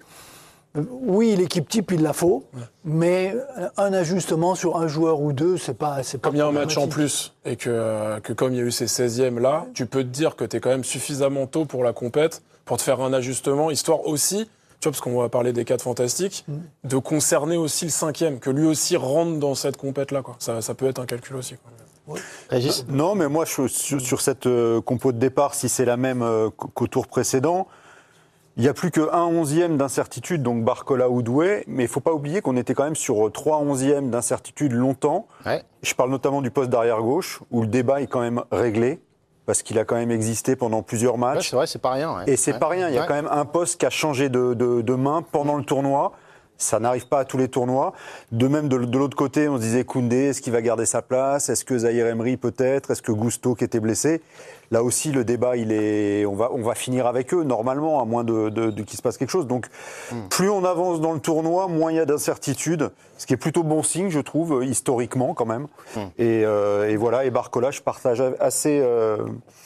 oui, l'équipe type, il la faut, ouais. mais un ajustement sur un joueur ou deux, c'est pas, c'est pas comme il y a un match en plus et que, que comme il y a eu ces seizièmes là, tu peux te dire que tu es quand même suffisamment tôt pour la compète pour te faire un ajustement, histoire aussi, tu vois, parce qu'on va parler des quatre fantastiques, mmh. de concerner aussi le cinquième, que lui aussi rentre dans cette compète-là, quoi. Ça, ça peut être un calcul aussi, quoi. Oui. Régis ? Non, mais moi, je, sur, sur cette euh, compo de départ, si c'est la même euh, qu'au tour précédent, il n'y a plus qu'un onzième d'incertitude, donc Barcola ou Doué, mais il ne faut pas oublier qu'on était quand même sur trois onzièmes d'incertitude longtemps. Ouais. Je parle notamment du poste d'arrière-gauche, où le débat est quand même réglé, parce qu'il a quand même existé pendant plusieurs matchs. Ouais, c'est vrai, c'est pas rien. Ouais. Et c'est ouais. pas rien, il y a ouais. quand même un poste qui a changé de, de, de main pendant le tournoi. Ça n'arrive pas à tous les tournois. De même, de, de l'autre côté, on se disait Koundé, est-ce qu'il va garder sa place ? Est-ce que Zahir Emery peut-être ? Est-ce que Gusto qui était blessé ? Là aussi, le débat, il est, on va, on va finir avec eux normalement, à moins de, de, de qu'il se passe quelque chose. Donc, mm. plus on avance dans le tournoi, moins il y a d'incertitude, ce qui est plutôt bon signe, je trouve, historiquement quand même. Mm. Et, euh, et voilà. Et Barcola, je partage assez. Euh,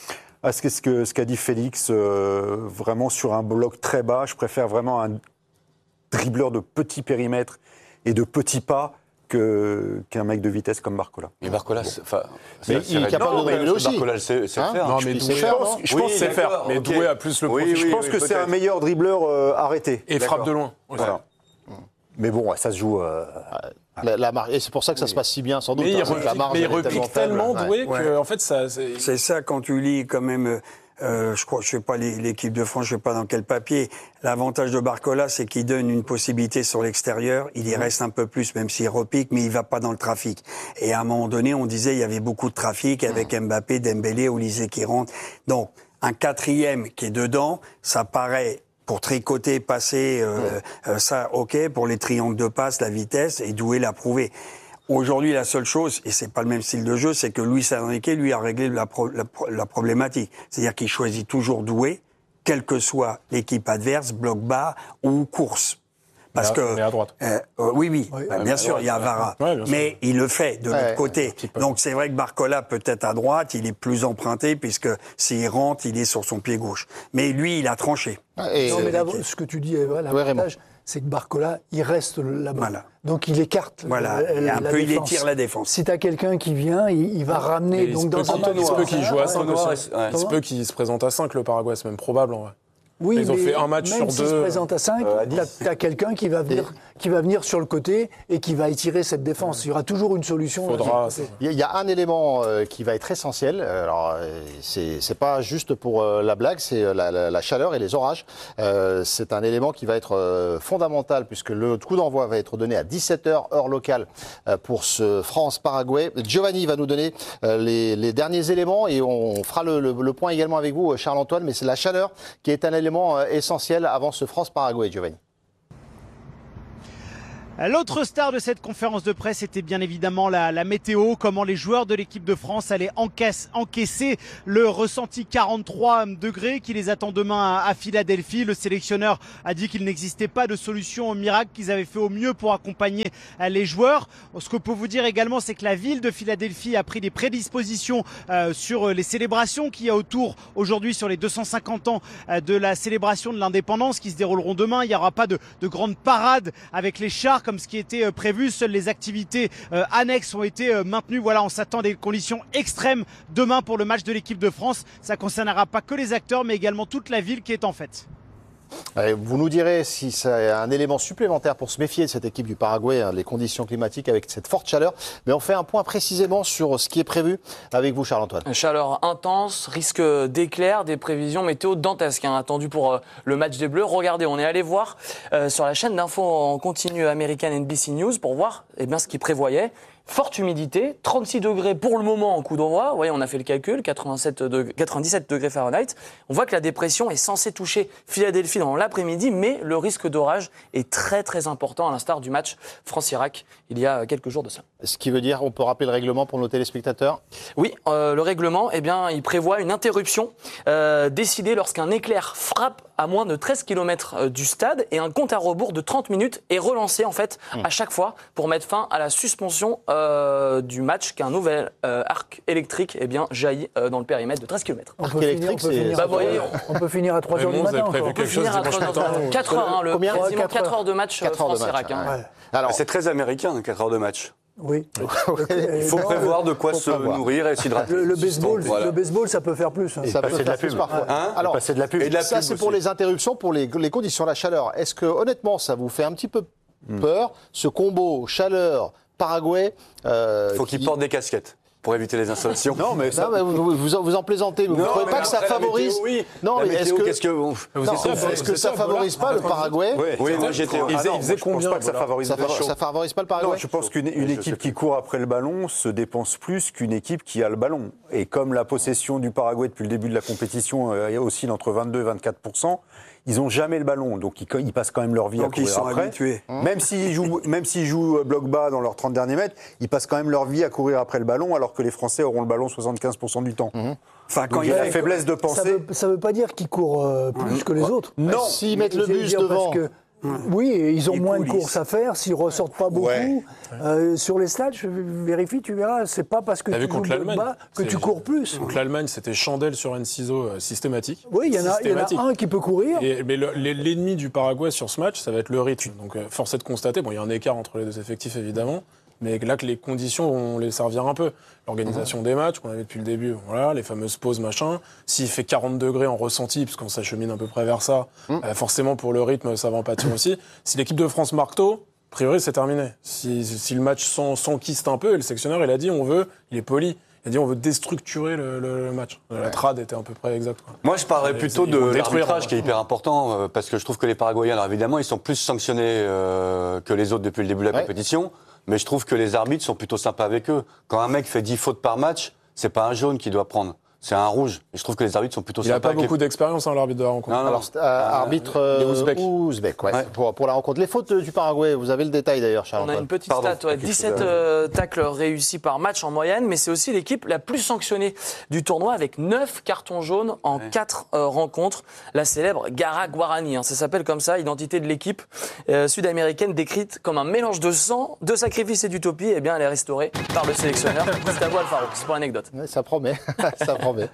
à ce, que, ce qu'a dit Félix, euh, vraiment sur un bloc très bas. Je préfère vraiment un dribbleur de petits périmètres et de petits pas que, qu'un mec de vitesse comme Barcola. Mais Barcola, c'est, enfin, mais c'est, il est capable de dribbler aussi. Barcola sait, sait hein faire. Non, mais Doué, faire, non je pense oui, que c'est faire. Mais okay. Doué a plus le profil. Oui, oui, je pense oui, que peut-être. C'est un meilleur dribbleur euh, arrêté. Et d'accord. frappe de loin. Voilà. Ouais. Mais bon, ça se joue. Euh, La, la mar... Et c'est pour ça que ça oui. se passe si bien, sans doute. Mais hein, il, repique, la mais il repique tellement, tellement Doué, ouais. que, en fait, ça. C'est... c'est ça, quand tu lis quand même. Euh, je crois, je sais pas l'équipe de France, je sais pas dans quel papier. L'avantage de Barcola, c'est qu'il donne une possibilité sur l'extérieur. Il y reste un peu plus, même s'il repique, mais il va pas dans le trafic. Et à un moment donné, on disait il y avait beaucoup de trafic avec Mbappé, Dembélé, Olysée qui rentre. Donc un quatrième qui est dedans, ça paraît. Pour tricoter, passer, euh, ouais. euh, ça, ok. Pour les triangles de passe, la vitesse, et Doué l'a prouvé. Aujourd'hui, la seule chose, et c'est pas le même style de jeu, c'est que Luis Enrique, lui, a réglé la, pro, la, la problématique. C'est-à-dire qu'il choisit toujours Doué, quelle que soit l'équipe adverse, bloc bas ou course. Parce mais à, que mais à droite. Euh, euh, oui, oui, oui bah, bien sûr, droite, il y a Avara, ouais, mais il le fait de ouais, l'autre côté. Donc c'est vrai que Barcola peut-être à droite, il est plus emprunté puisque s'il rentre, il est sur son pied gauche. Mais lui, il a tranché. Et non, mais là, ce que tu dis, l'avantage, ouais, c'est que Barcola, il reste là-bas. Voilà. Donc il écarte. Voilà. La, la, un la peu, défense. il étire la défense. Si tu as quelqu'un qui vient, il, il va ramener. Mais donc dans un il se peut qu'il joue à cinq. Ouais. Il se peut qu'il se présente à cinq, le Paraguay, c'est même probable en vrai. Oui, ils ont fait un match même sur deux. deux. Se présente à cinq, euh, tu as quelqu'un qui va venir, qui va venir sur le côté et qui va étirer cette défense. Il y aura toujours une solution. Faudra, il y a un élément euh, qui va être essentiel. Alors, euh, c'est, c'est pas juste pour euh, la blague, c'est la, la, la chaleur et les orages. Euh, c'est un élément qui va être euh, fondamental puisque le coup d'envoi va être donné à dix-sept heures heure locale euh, pour ce France-Paraguay. Giovanni va nous donner euh, les, les derniers éléments et on fera le, le, le point également avec vous, Charles-Antoine. Mais c'est la chaleur qui est un élément essentiel avant ce France-Paraguay, Giovanni. L'autre star de cette conférence de presse était bien évidemment la, la météo, comment les joueurs de l'équipe de France allaient encaisse, encaisser le ressenti quarante-trois degrés qui les attend demain à, à Philadelphie. Le sélectionneur a dit qu'il n'existait pas de solution miracle, qu'ils avaient fait au mieux pour accompagner les joueurs. Ce que peut vous dire également, c'est que la ville de Philadelphie a pris des prédispositions euh, sur les célébrations qu'il y a autour aujourd'hui sur les deux cent cinquante ans euh, de la célébration de l'indépendance qui se dérouleront demain. Il n'y aura pas de, de grande parade avec les chars comme ce qui était prévu. Seules les activités euh, annexes ont été euh, maintenues. Voilà, on s'attend à des conditions extrêmes demain pour le match de l'équipe de France. Ça concernera pas que les acteurs, mais également toute la ville qui est en fête. Allez, vous nous direz si c'est un élément supplémentaire pour se méfier de cette équipe du Paraguay, hein, les conditions climatiques avec cette forte chaleur. Mais on fait un point précisément sur ce qui est prévu avec vous, Charles-Antoine. Chaleur intense, risque d'éclairs, des prévisions météo dantesques hein, attendues pour euh, le match des Bleus. Regardez, on est allé voir euh, sur la chaîne d'infos en continu américaine N B C News pour voir eh bien, ce qu'ils prévoyaient. Forte humidité, trente-six degrés pour le moment en coup d'envoi. Vous voyez, on a fait le calcul, quatre-vingt-sept degrés, quatre-vingt-dix-sept degrés Fahrenheit. On voit que la dépression est censée toucher Philadelphie dans l'après-midi, mais le risque d'orage est très très important, à l'instar du match France-Irak il y a quelques jours de ça. Ce qui veut dire, on peut rappeler le règlement pour nos téléspectateurs ? Oui, euh, le règlement, eh bien, il prévoit une interruption euh, décidée lorsqu'un éclair frappe à moins de treize kilomètres du stade et un compte à rebours de trente minutes est relancé en fait mmh. à chaque fois pour mettre fin à la suspension euh, du match qu'un nouvel euh, arc électrique eh bien, jaillit euh, dans le périmètre de treize kilomètres. On peut électrique, finir, on, peut finir, bah, voyez, on peut finir à trois heures du matin. On peut finir à trois heures du matin. quatre heures, hein, le, Combien quasiment quatre heures de match France-Irak. Hein. Ouais. Alors, c'est très américain, quatre heures de match. Oui. Il faut prévoir de quoi se prévoir. nourrir et s'hydrater. Le, le, baseball, voilà. le baseball, ça peut faire plus. Hein. Ça peut faire plus parfois. Hein Alors, passer de la pub. Et de la ça, pub c'est aussi. pour les interruptions, pour les, les conditions, la chaleur. Est-ce que, honnêtement, ça vous fait un petit peu peur, ce combo chaleur-Paraguay euh, Il faut qu'ils qui... portent des casquettes. Pour éviter les installations. Non, mais, ça... non, mais vous, vous, en, vous en plaisantez. Vous ne trouvez pas que ça favorise météo, oui. Non, la mais météo, est-ce que, qu'est-ce que... non, est-ce que ça, ça favorise pas le Paraguay? Oui, oui moi j'étais. Il faisait, il faisait combien? Je pense pas que ça favorise. Ça, ça favorise pas le Paraguay. Non, je pense qu'une une équipe qui court après le ballon se dépense plus qu'une équipe qui a le ballon. Et comme la possession du Paraguay depuis le début de la compétition euh, oscille entre vingt-deux et vingt-quatre pour cent. Ils n'ont jamais le ballon, donc ils, ils passent quand même leur vie donc à courir ils sont après. Habitués. Même s'ils jouent, même s'ils jouent bloc bas dans leurs trente derniers mètres, ils passent quand même leur vie à courir après le ballon, alors que les Français auront le ballon soixante-quinze pour cent du temps. Mmh. Enfin, quand donc il y a la faiblesse de penser. Ça ne veut, veut pas dire qu'ils courent euh, plus mmh. que les autres. Non, s'ils mettent le bus devant. Que, oui, ils ont les moins coulisses. de courses à faire, s'ils ressortent pas beaucoup. Ouais. Euh, sur les stades, je vérifie, tu verras, c'est pas parce que tu joues bas que tu cours plus. Donc l'Allemagne, c'était chandelle sur un ciseau euh, systématique. Oui, il y, y en a un qui peut courir. Et, mais le, l'ennemi du Paraguay sur ce match, ça va être le rythme. Donc euh, force est de constater, bon, il y a un écart entre les deux effectifs évidemment, mais là que les conditions vont les servir un peu. L'organisation mmh. des matchs qu'on avait depuis le début, voilà, les fameuses pauses, machin. S'il fait quarante degrés en ressenti, parce qu'on s'achemine à peu près vers ça, mmh. euh, forcément pour le rythme, ça va en pâtir aussi. Si l'équipe de France marque tôt, a priori c'est terminé. Si, si le match s'enquiste un peu, et le sélectionneur il a dit on veut, il est poli, il a dit on veut déstructurer le, le, le match. La ouais. trad était à peu près exacte. Quoi. Moi je parlerais plutôt de l'arbitrage qui est hyper important, euh, parce que je trouve que les Paraguayens, alors évidemment, ils sont plus sanctionnés euh, que les autres depuis le début de la ouais. compétition. Mais je trouve que les arbitres sont plutôt sympas avec eux. Quand un mec fait dix fautes par match, c'est pas un jaune qu'il doit prendre, c'est un rouge. Et je trouve que les arbitres sont plutôt il sympas. Il n'a pas beaucoup les... d'expérience, hein, l'arbitre de la rencontre. Non, non, Alors, euh, arbitre euh, ouzbek, ouzbek ouais, ouais. Pour, pour la rencontre. Les fautes du Paraguay, vous avez le détail d'ailleurs, Charles. On a une petite Pardon, stat, ouais, dix-sept euh, tacles réussis par match en moyenne, mais c'est aussi l'équipe la plus sanctionnée du tournoi avec neuf cartons jaunes en ouais. quatre euh, rencontres. La célèbre Gara Guarani, hein, ça s'appelle comme ça, identité de l'équipe euh, sud-américaine décrite comme un mélange de sang, de sacrifice et d'utopie. Eh bien, elle est restaurée par le sélectionneur Gustavo Alfaro. C'est pour l'anecdote. Ouais, ça promet, ça promet.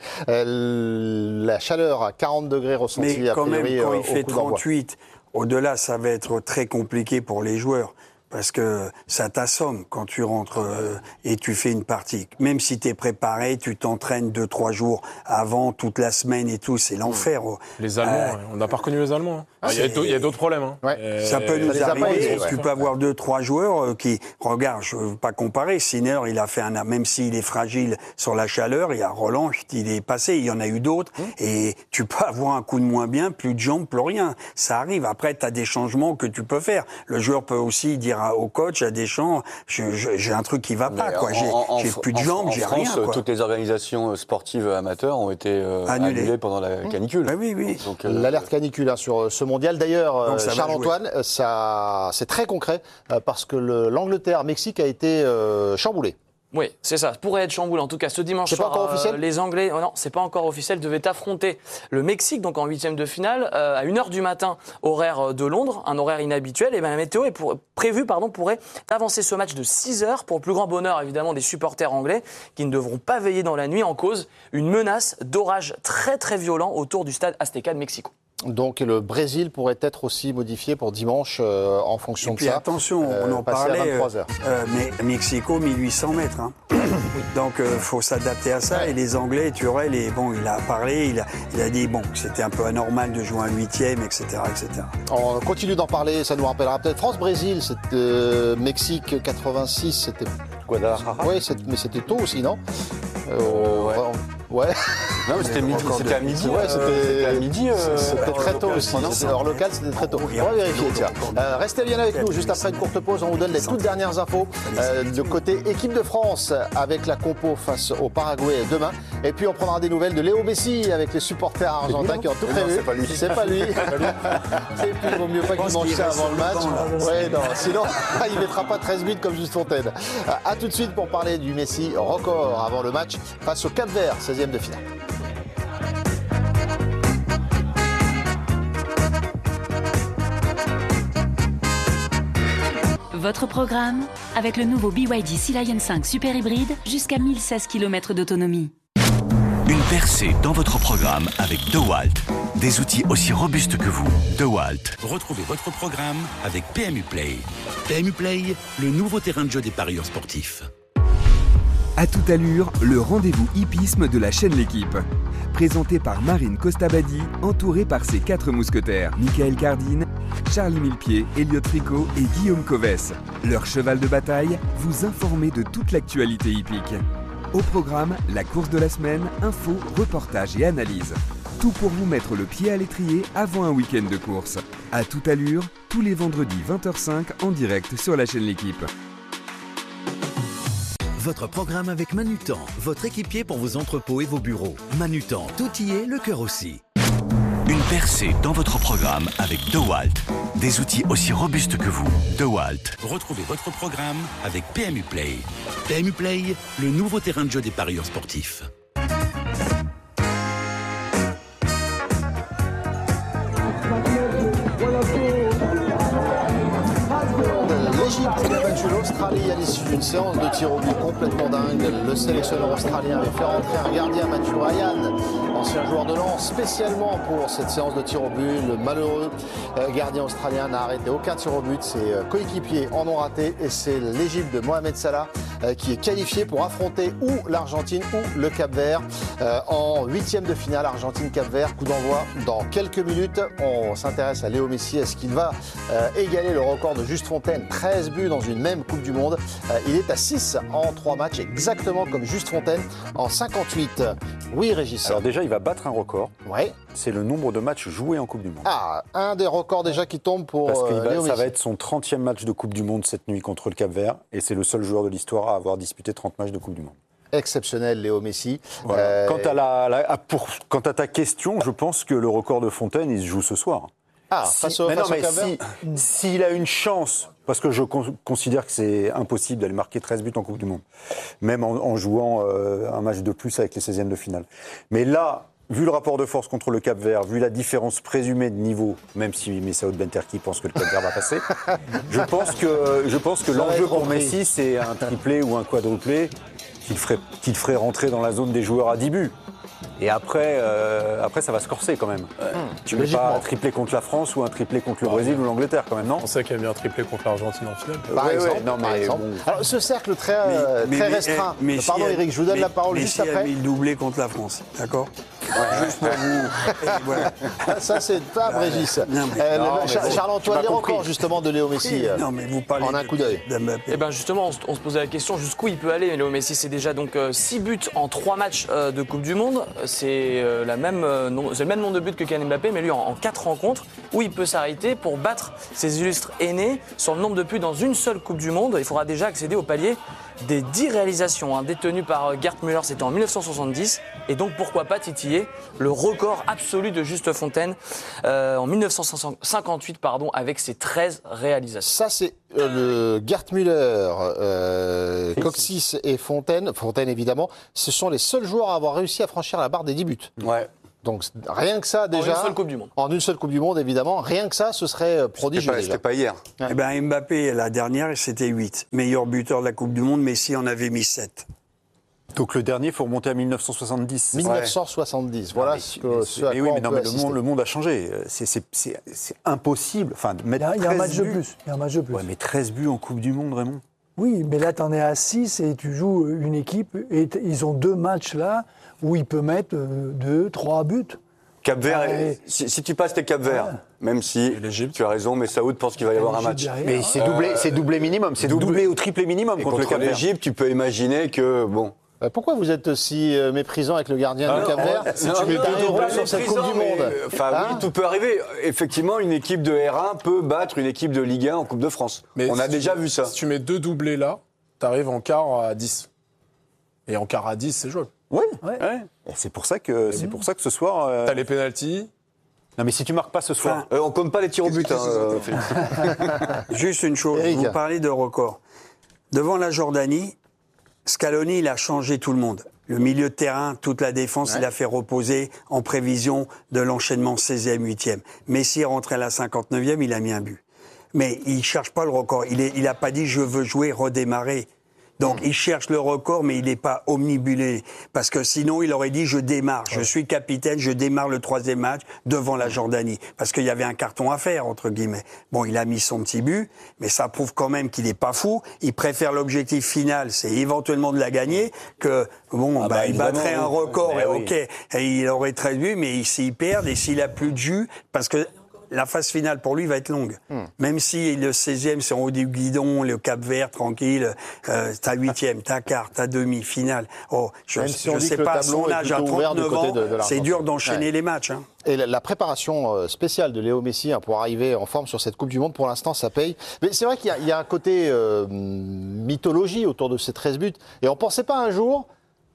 Euh, la chaleur à quarante degrés ressentie mais quand a priori, même, quand euh, il fait trente-huit, au-delà, ça va être très compliqué pour les joueurs. Parce que ça t'assomme quand tu rentres euh, et tu fais une partie. Même si tu es préparé, tu t'entraînes deux, trois jours avant, toute la semaine et tout, c'est l'enfer. Les Allemands, euh, on n'a pas reconnu les Allemands. Hein. Ah, il y a d'autres problèmes. Hein. Ouais. Et ça peut nous ça arriver. ouais. Tu peux avoir deux, trois joueurs euh, qui, regarde, je ne veux pas comparer, Sinner, il a fait un, même s'il est fragile sur la chaleur, il y a Roland, il est passé, il y en a eu d'autres, mmh. et tu peux avoir un coup de moins bien, plus de jambes, plus rien. Ça arrive. Après, tu as des changements que tu peux faire. Le joueur peut aussi dire au coach, à Deschamps, je, je, j'ai un truc qui va pas, quoi. J'ai, en, j'ai plus de jambes, en, en j'ai France, rien, quoi. Toutes les organisations sportives amateurs ont été euh, annulées. annulées pendant la canicule. Mmh. Ah oui, oui. Donc, euh, l'alerte canicule hein, sur ce mondial. D'ailleurs, Charles-Antoine, ça, c'est très concret euh, parce que le, l'Angleterre-Mexique a été euh, chamboulé. Oui, c'est ça. Ça pourrait être chamboulé. En tout cas, ce dimanche c'est soir, pas encore officiel euh, les Anglais, oh non, c'est pas encore officiel, devaient affronter le Mexique, donc en huitième de finale, euh, à une heure du matin, horaire de Londres, un horaire inhabituel. Et bien la météo est pour, prévue, pardon, pourrait avancer ce match de six heures, pour le plus grand bonheur évidemment des supporters anglais, qui ne devront pas veiller dans la nuit, en cause une menace d'orage très très violent autour du stade Azteca de Mexico. Donc le Brésil pourrait être aussi modifié pour dimanche euh, en fonction Et de puis ça. attention, on en euh, passé à parlait, vingt-trois heures. euh, mais Mexico, mille huit cents mètres. Hein. Donc il euh, faut s'adapter à ça. Ouais. Et les Anglais, Turel, et, bon, il a parlé, il a, il a dit bon, que c'était un peu anormal de jouer un huitième, et cetera, et cetera. On continue d'en parler, ça nous rappellera peut-être France-Brésil, c'était euh, Mexique quatre-vingt-six, c'était... Guadalajara. Oui, mais c'était tôt aussi, non euh, ouais. Ouais. Non, mais c'était midi, c'était à midi. Ouais, euh, c'était c'était à midi. euh, C'était très tôt local, aussi. non C'était hors local, c'était très tôt. On va vérifier, tiens. Euh, restez bien avec nous. Juste après une courte pause, on vous donne les toutes dernières infos euh, de côté équipe de France avec la compo face au Paraguay demain. Et puis on prendra des nouvelles de Léo Messi avec les supporters argentins qui ont tout Mais non, prévu. c'est pas lui. C'est pas lui. Et puis il vaut mieux pas qu'il mange ça avant le match. Ouais, non. Sinon, il mettra pas treize buts comme Juste Fontaine. A tout de suite pour parler du Messi record avant le match face au Cap-Vert, seizième de finale. Votre programme avec le nouveau B Y D Sea Lion cinq Super Hybride jusqu'à mille seize kilomètres d'autonomie. Une percée dans votre programme avec DeWalt. Des outils aussi robustes que vous. DeWalt. Retrouvez votre programme avec P M U Play. P M U Play, le nouveau terrain de jeu des parieurs sportifs. À toute allure, le rendez-vous hippisme de la chaîne L'Équipe. Présenté par Marine Costabadi, entourée par ses quatre mousquetaires, Michael Cardine, Charlie Millepied, Elliot Tricot et Guillaume Covès. Leur cheval de bataille, vous informer de toute l'actualité hippique. Au programme, la course de la semaine, infos, reportages et analyses. Tout pour vous mettre le pied à l'étrier avant un week-end de course. À toute allure, tous les vendredis vingt heures cinq en direct sur la chaîne L'Équipe. Votre programme avec Manutan, votre équipier pour vos entrepôts et vos bureaux. Manutan, tout y est, le cœur aussi. Une percée dans votre programme avec DeWalt. Des outils aussi robustes que vous. DeWalt. Retrouvez votre programme avec P M U Play. P M U Play, le nouveau terrain de jeu des parieurs sportifs. L'Égypte qui a battu l'Australie à l'issue d'une séance de tir au but complètement dingue. Le sélectionneur australien avait fait rentrer un gardien, Matthew Ryan, ancien joueur de Lens, spécialement pour cette séance de tir au but. Le malheureux gardien australien n'a arrêté aucun tir au but. Ses coéquipiers en ont raté et c'est l'Égypte de Mohamed Salah qui est qualifié pour affronter ou l'Argentine ou le Cap-Vert en huitième de finale. Argentine-Cap-Vert, coup d'envoi dans quelques minutes. On s'intéresse à Léo Messi. Est-ce qu'il va égaler le record de Juste Fontaine, treize buts dans une même Coupe du Monde. Euh, il est à six en trois matchs, exactement comme Juste Fontaine en cinquante-huit. Oui, Régis. Alors déjà, il va battre un record. Ouais. C'est le nombre de matchs joués en Coupe du Monde. Ah, un des records déjà qui tombe pour Parce que euh, va, Léo ça Messi. va être son trentième match de Coupe du Monde cette nuit contre le Cap-Vert. Et c'est le seul joueur de l'histoire à avoir disputé trente matchs de Coupe du Monde. Exceptionnel, Léo Messi. Voilà. Euh, Quant, à la, la- pour, quant à ta question, je pense que le record de Fontaine, il se joue ce soir. Ah, Si- face au, mais face non, au mais Cap-Vert. si- s'il a une chance, parce que je con- considère que c'est impossible d'aller marquer treize buts en Coupe du Monde, même en, en jouant euh, un match de plus avec les seizièmes de finale. Mais là, vu le rapport de force contre le Cap-Vert, vu la différence présumée de niveau, même si Messaoud Benterki pense que le Cap-Vert va passer, je pense que, je pense que Ça va l'enjeu être pour compris. Messi, c'est un triplé ou un quadruplé qu'il ferait, qu'il ferait rentrer dans la zone des joueurs à dix buts. Et après, euh, après, ça va se corser quand même. Tu mets logiquement. pas un triplé contre la France ou un triplé contre le Brésil ou l'Angleterre quand même, non? On sait qu'il y a bien un triplé contre l'Argentine en finale. Par Ouais, exemple, ouais, non, par mais exemple. bon. Alors, ce cercle très, euh, Mais- très mais- restreint. mais- Messi Pardon, a- Eric, je vous donne mais- la parole Messi juste a après. mis le doublé contre la France, d'accord. Juste pour vous. Et voilà. Ça, c'est pas Régis. Non, mais- Euh, non, le- mais Char- bon, Charles-Antoine, tu les m'as records compris. justement de Léo Messi. euh, Non, mais vous parlez en un de- coup d'œil. d'Mbappé. Eh ben justement, on se, on se posait la question jusqu'où il peut aller. Léo Messi, c'est déjà donc six buts en trois matchs euh, de Coupe du Monde. C'est euh, la même, euh, nom- c'est le même nombre de buts que Kylian Mbappé, mais lui en, en quatre rencontres, où il peut s'arrêter pour battre ses illustres aînés sur le nombre de buts dans une seule Coupe du Monde. Il faudra déjà accéder au palier des dix réalisations, hein, détenues par euh, Gerd Müller, c'était en mille neuf cent soixante-dix. Et donc pourquoi pas titiller le record absolu de Juste Fontaine euh, en mille neuf cent cinquante-huit pardon, avec ses treize réalisations. Ça, c'est euh, le Gerd Müller, euh, Coxis et Fontaine. Fontaine, évidemment. Ce sont les seuls joueurs à avoir réussi à franchir la barre des dix buts. Ouais. Donc, rien que ça, déjà. En une seule Coupe du Monde. En une seule Coupe du Monde, évidemment. Rien que ça, ce serait euh, C'était prodigieux. pas, déjà. c'était pas hier. Eh ben, Mbappé, la dernière, c'était huit. Meilleur buteur de la Coupe du Monde, Messi en avait mis sept. Donc le dernier, il faut remonter à mille neuf cent soixante-dix. mille neuf cent soixante-dix, voilà mais, ce, que, ce à mais quoi oui, on mais non, peut mais le, assister. monde, le monde a changé. C'est, c'est, c'est, c'est impossible. Enfin, de mettre Il y a, il y a un match treize de buts. plus. Il y a un match de plus. Ouais, mais treize buts en Coupe du Monde, Raymond. Oui, mais là, tu en es à six et tu joues une équipe et t- ils ont deux matchs là où il peut mettre euh, deux, trois buts. Cap-Vert, Ah, et- si, si tu passes tes Cap-Vert, Ah. même si tu as raison, mais Saoud pense qu'il va y avoir un match. Mais c'est doublé, c'est doublé minimum. C'est doublé. doublé ou triplé minimum Et contre, le contre Cap-Vert. l'Égypte, tu peux imaginer que, bon... Euh, Pourquoi vous êtes si euh, méprisant avec le gardien Ah du non, Cap-Vert non, si non, tu mets non, deux non, euros pas sur cette Coupe méprisant, du mais, Monde euh, Enfin, Hein oui, tout peut arriver. Effectivement, une équipe de R un peut battre une équipe de Ligue un en Coupe de France. Mais On a si déjà tu, vu ça. Si tu mets deux doublés là, t'arrives en quart à dix. Et en quart à dix, c'est jouable. Oui. Ouais. Ouais. Et c'est pour ça que c'est pour ça que ce soir. euh, T'as les pénaltys. Non, mais si tu marques pas ce soir. Euh, on compte pas les tirs au but. Hein, euh, Philippe. Juste une chose, Eric. vous parlez de record. Devant la Jordanie, Scaloni, il a changé tout le monde. Le milieu de terrain, toute la défense, Ouais. il a fait reposer en prévision de l'enchaînement seizième, huitième. Messi est rentré à la cinquante-neuvième, il a mis un but. Mais il cherche pas le record. Il est, il a pas dit je veux jouer, redémarrer. Donc il cherche le record, mais il n'est pas omnibulé. Parce que sinon, il aurait dit je démarre, je suis capitaine, je démarre le troisième match devant la Jordanie. Parce qu'il y avait un carton à faire, entre guillemets. Bon, il a mis son petit but, mais ça prouve quand même qu'il n'est pas fou. Il préfère l'objectif final, c'est éventuellement de la gagner, que bon, Ah bah, bah, il battrait évidemment, un oui. record, Eh et oui. ok, et il aurait treize buts, mais s'il perd et s'il a plus de jus, parce que la phase finale pour lui va être longue. Hmm. Même si le seizième c'est en haut du guidon, le Cap-Vert tranquille, euh, t'as huitième, t'as quart, t'as demi, finale. Oh, je, Même si on je dit sais que le pas, à tableau son est âge à plutôt ouvert du trente-neuf côté ans, de- de c'est l'Argentine. dur d'enchaîner Ouais. les matchs. Hein. Et la, la préparation euh, spéciale de Léo Messi hein, pour arriver en forme sur cette Coupe du Monde, pour l'instant, ça paye. Mais c'est vrai qu'il y a, il y a un côté euh, mythologie autour de ces treize buts. Et on ne pensait pas un jour,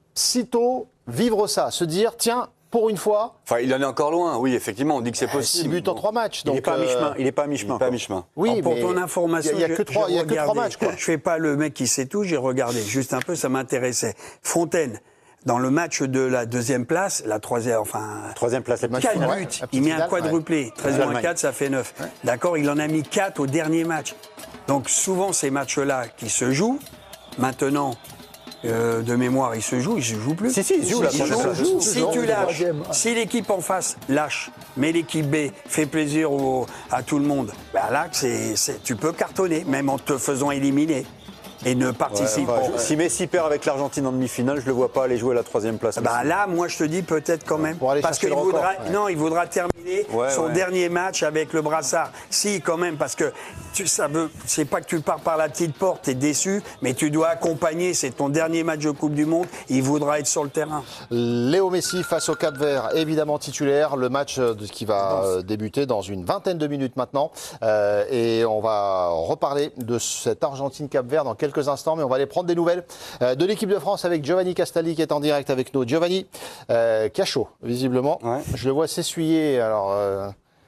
sitôt, vivre ça, se dire, tiens, pour une fois, Enfin, il en est encore loin. Oui, effectivement, on dit que c'est six possible. buts en trois matchs. Il n'est Donc, pas à euh, mi-chemin. Il est pas à mi-chemin. Il est pas à quoi. mi-chemin. Oui, Alors, pour mais ton information, il y a, il y a je- que trois, je il y a que trois regardais. matchs. Quoi. Je fais pas le mec qui sait tout, j'ai regardé juste un peu, ça m'intéressait. Fontaine, dans le match de la deuxième place, la troisième, enfin, Troisième place. La match quatre final, buts, ouais, la petite il met un finale, quadruplé. treize moins L'Allemagne. quatre, ça fait neuf. D'accord, il en a mis quatre au dernier match. Donc souvent, ces matchs-là qui se jouent, maintenant, euh, de mémoire, ils se jouent, ils se jouent plus. Si, si, ils se jouent, la Ils troisième jouent. place. Se joue, Si se joue, tu le lâches, troisième. si l'équipe en face lâche, mais l'équipe B fait plaisir au- à tout le monde, bah là, c'est, c'est- tu peux cartonner, même en te faisant éliminer. Et ne participe Enfin, pas. je- Si Messi perd avec l'Argentine en demi-finale, je le vois pas aller jouer à la troisième place. Bah là, moi, je te dis peut-être quand même. Pour aller parce chercher qu'il le record, voudra, ouais. non, il voudra terminer Ouais, son ouais. dernier match avec le brassard. Si, quand même, parce que tu, ça veut, c'est pas que tu pars par la petite porte, t'es déçu, mais tu dois accompagner. C'est ton dernier match de Coupe du Monde. Il voudra être sur le terrain. Léo Messi face au Cap-Vert, évidemment titulaire. Le match euh, de- qui va euh, débuter dans une vingtaine de minutes maintenant. Euh, et on va reparler de cette Argentine-Cap-Vert dans quelques instants. Mais on va aller prendre des nouvelles euh, de l'équipe de France avec Giovanni Castaldi qui est en direct avec nous. Giovanni, euh, qui a chaud, visiblement. Ouais. Je le vois s'essuyer. Alors, euh,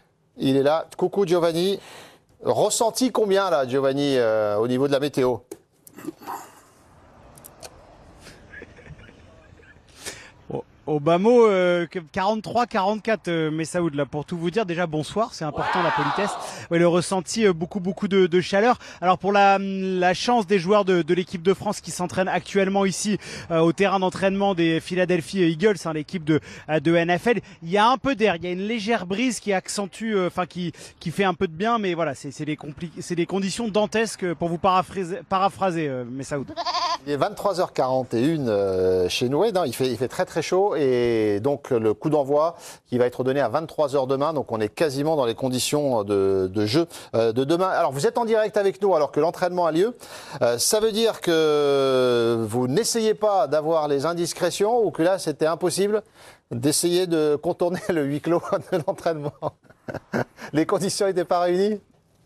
il est là. Coucou Giovanni. Ressenti combien là, Giovanni, euh, au niveau de la météo ? Au bas mot, euh, quarante-trois quarante-quatre, euh, Messaoud, là, pour tout vous dire. Déjà, bonsoir, c'est important, la politesse. Ouais, le ressenti, euh, beaucoup, beaucoup de, de chaleur. Alors, pour la, la chance des joueurs de, de l'équipe de France qui s'entraînent actuellement ici, euh, au terrain d'entraînement des Philadelphia Eagles, hein, l'équipe de, euh, de N F L, il y a un peu d'air, il y a une légère brise qui accentue, euh, enfin, qui, qui fait un peu de bien, mais voilà, c'est, c'est des compli- c'est des conditions dantesques pour vous paraphraser, paraphraser, euh, Messaoud. Il est vingt-trois heures quarante et une euh, chez nous. Non, il fait, il fait très très chaud et donc le coup d'envoi qui va être donné à vingt-trois heures demain. Donc on est quasiment dans les conditions de, de jeu euh, de demain. Alors vous êtes en direct avec nous alors que l'entraînement a lieu. Euh, ça veut dire que vous n'essayez pas d'avoir les indiscrétions ou que là c'était impossible d'essayer de contourner le huis clos de l'entraînement. Les conditions n'étaient pas réunies ?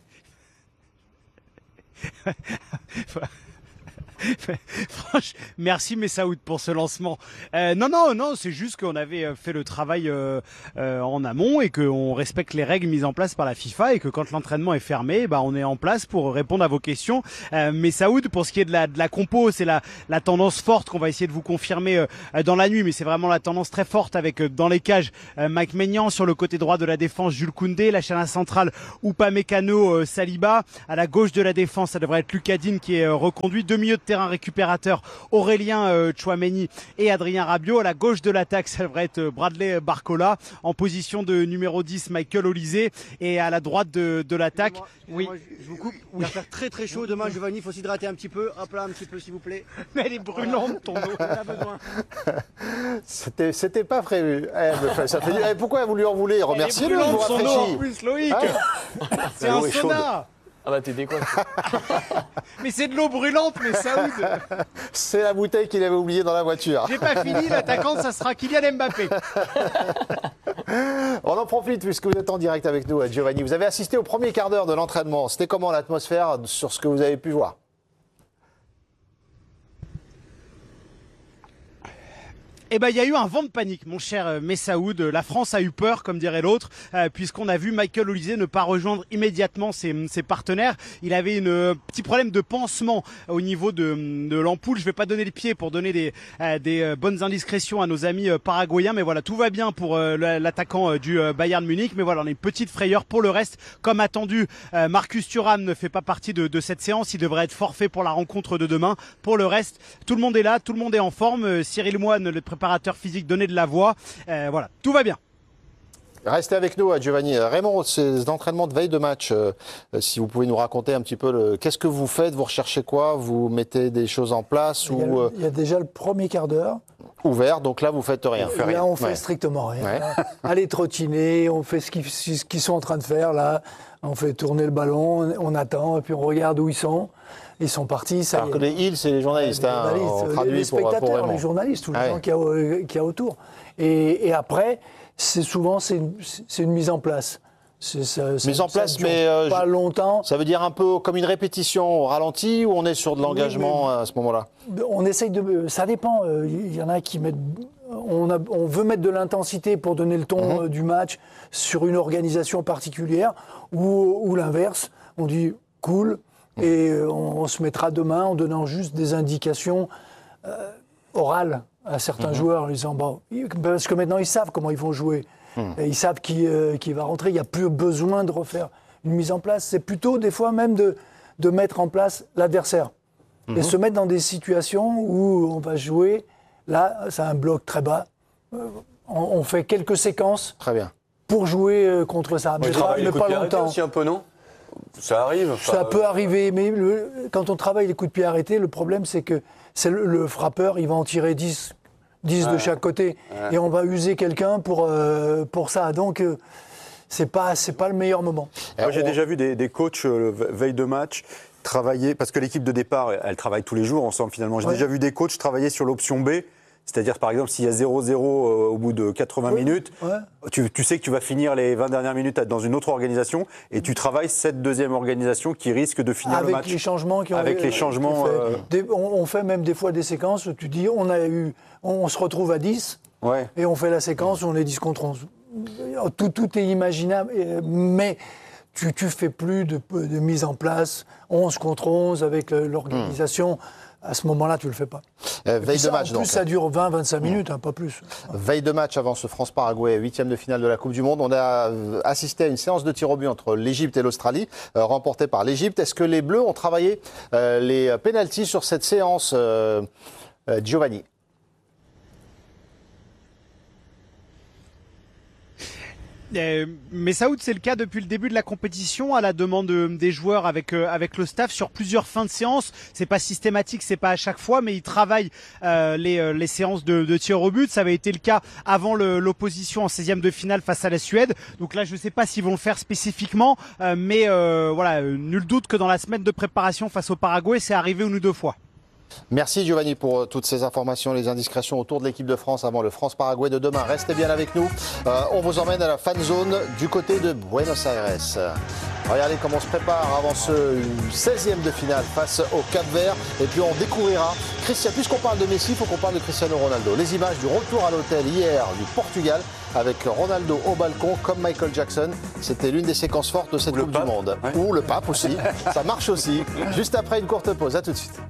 Franchement, merci Messaoud pour ce lancement. Euh, non, non, non, c'est juste qu'on avait euh, fait le travail euh, euh, en amont et qu'on respecte les règles mises en place par la FIFA et que quand l'entraînement est fermé, bah, on est en place pour répondre à vos questions. Euh, Messaoud, pour ce qui est de la, de la compo, c'est la, la tendance forte qu'on va essayer de vous confirmer euh, dans la nuit, mais c'est vraiment la tendance très forte avec euh, dans les cages euh, Mike Maignan, sur le côté droit de la défense Jules Koundé, la charnière centrale Upamecano, euh, Saliba, à la gauche de la défense ça devrait être Lucas Digne qui est euh, reconduit, deux milieux de terrain récupérateur Aurélien euh, Tchouaméni et Adrien Rabiot. À la gauche de l'attaque, ça devrait être Bradley Barcola. En position de numéro dix, Michael Olysée. Et à la droite de, de l'attaque, oui. Je vous coupe. Il va faire très très chaud demain, Giovanni. Il faut s'hydrater un petit peu. Hop là, un petit peu, s'il vous plaît. Mais elle est brûlante, ton eau. On a besoin. C'était, c'était pas prévu. Eh, ça fait du... eh, pourquoi vous lui en voulez? Remerciez-le, il vous son eau rafraîchit. en plus, Loïc. Ah. C'est un sauna. Ah bah t'es décoiffé. Mais c'est de l'eau brûlante, mais Saoud. C'est la bouteille qu'il avait oubliée dans la voiture. J'ai pas fini, l'attaquant, ça sera Kylian Mbappé. On en profite puisque vous êtes en direct avec nous, Giovanni. Vous avez assisté au premier quart d'heure de l'entraînement. C'était comment l'atmosphère sur ce que vous avez pu voir? Eh ben, il y a eu un vent de panique, mon cher Messaoud. La France a eu peur, comme dirait l'autre, euh, puisqu'on a vu Michael Olysée ne pas rejoindre immédiatement ses, ses partenaires. Il avait une euh, petit problème de pansement au niveau de, de l'ampoule. Je vais pas donner le pied pour donner des, euh, des euh, bonnes indiscrétions à nos amis euh, paraguayens, mais voilà, tout va bien pour euh, l'attaquant euh, du euh, Bayern Munich. Mais voilà, on a une petite frayeur pour le reste. Comme attendu, euh, Marcus Thuram ne fait pas partie de, de cette séance. Il devrait être forfait pour la rencontre de demain. Pour le reste, tout le monde est là, tout le monde est en forme. Euh, Cyril Moine, le préparateur physique, donnait de la voix. Euh, voilà, tout va bien. Restez avec nous, Giovanni. Raymond, ces entraînements de veille de match, euh, si vous pouvez nous raconter un petit peu, le... qu'est-ce que vous faites? Vous recherchez quoi? Vous mettez des choses en place? Il y a, ou... il y a déjà le premier quart d'heure. Ouvert, donc là, vous faites rien. Là, rien. on fait ouais. strictement rien. Ouais. Aller trottiner, on fait ce qu'ils, ce qu'ils sont en train de faire, là. On fait tourner le ballon, on attend, et puis on regarde où ils sont. Ils sont partis. Ça Alors que les îles, c'est les journalistes. les, hein, journalistes on les, traduit les spectateurs, pour, pour les journalistes, tous les ah gens ouais. qu'il y a, qu'il y a autour. Et, et après, c'est souvent c'est une, c'est une mise en place. C'est, ça, ça, mise en ça place, dure mais euh, pas je... longtemps. Ça veut dire un peu comme une répétition au ralenti ou on est sur de l'engagement oui, à ce moment-là? On essaye de. Ça dépend. Il y en a qui mettent. On, a, on veut mettre de l'intensité pour donner le ton mmh. du match sur une organisation particulière ou, ou l'inverse. On dit cool mmh. et on, on se mettra demain en donnant juste des indications euh, orales à certains mmh. joueurs en disant bon, parce que maintenant ils savent comment ils vont jouer. Mmh. Et ils savent qui, euh, qui va rentrer. Il n'y a plus besoin de refaire une mise en place. C'est plutôt des fois même de, de mettre en place l'adversaire mmh. et se mettre dans des situations où on va jouer. Là, c'est un bloc très bas. On, on fait quelques séquences très bien. pour jouer contre ça. Mais, pas, mais pas longtemps. Aussi un peu, non? Ça arrive. Ça enfin, peut euh... arriver, mais le, quand on travaille les coups de pied arrêtés, le problème c'est que c'est le, le frappeur, il va en tirer dix, dix ouais. de chaque côté. Ouais. Et on va user quelqu'un pour, euh, pour ça. Donc, euh, c'est pas, c'est pas le meilleur moment. Moi, j'ai on... déjà vu des, des coachs euh, veille de match travailler, parce que l'équipe de départ, elle travaille tous les jours ensemble finalement. J'ai ouais. déjà vu des coachs travailler sur l'option B. C'est-à-dire, par exemple, s'il y a zéro zéro euh, au bout de quatre-vingts oui, minutes, ouais. tu, tu sais que tu vas finir les vingt dernières minutes dans une autre organisation et tu travailles cette deuxième organisation qui risque de finir avec le match. Les changements qui ont avec les changements. Fait, euh... des, on, on fait même des fois des séquences où tu dis, on, a eu, on, on se retrouve à dix ouais. et on fait la séquence où on est dix contre onze. Tout, tout est imaginable, mais tu ne fais plus de, de mise en place onze contre onze avec l'organisation. Mmh. À ce moment-là, tu ne le fais pas. Euh, veille ça, de match, en plus, donc. ça dure vingt à vingt-cinq minutes, hein, pas plus. Veille de match avant ce France-Paraguay, huitième de finale de la Coupe du Monde. On a assisté à une séance de tir au but entre l'Égypte et l'Australie, euh, remportée par l'Égypte. Est-ce que les Bleus ont travaillé euh, les pénaltys sur cette séance, euh, euh, Giovanni? Euh, mais Saoud, c'est le cas depuis le début de la compétition, à la demande de, des joueurs avec euh, avec le staff sur plusieurs fins de séance. C'est pas systématique, c'est pas à chaque fois, mais ils travaillent euh, les euh, les séances de, de tir au but. Ça avait été le cas avant le, l'opposition en seizième de finale face à la Suède. Donc là, je sais pas s'ils vont le faire spécifiquement, euh, mais euh, voilà, nul doute que dans la semaine de préparation face au Paraguay, c'est arrivé une ou deux fois. Merci Giovanni pour toutes ces informations, les indiscrétions autour de l'équipe de France avant le France-Paraguay de demain. Restez bien avec nous. Euh, on vous emmène à la fan zone du côté de Buenos Aires. Regardez comment on se prépare avant ce seizième de finale face au Cap-Vert. Et puis on découvrira, Christian, puisqu'on parle de Messi, il faut qu'on parle de Cristiano Ronaldo. Les images du retour à l'hôtel hier du Portugal avec Ronaldo au balcon comme Michael Jackson. C'était l'une des séquences fortes de cette Coupe du Monde. Ouais. Ou le pape aussi. Ça marche aussi. Juste après une courte pause. À tout de suite.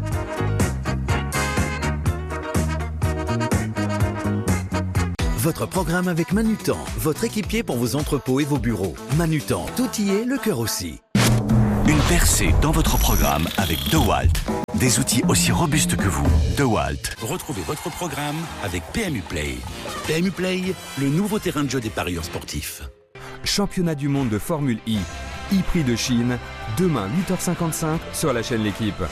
Votre programme avec Manutan, votre équipier pour vos entrepôts et vos bureaux. Manutan, tout y est, le cœur aussi. Une percée dans votre programme avec DeWalt. Des outils aussi robustes que vous. DeWalt. Retrouvez votre programme avec P M U Play. P M U Play, le nouveau terrain de jeu des parieurs sportifs. Championnat du monde de Formule I. E-Prix de Chine, demain huit heures cinquante-cinq sur la chaîne L'équipe.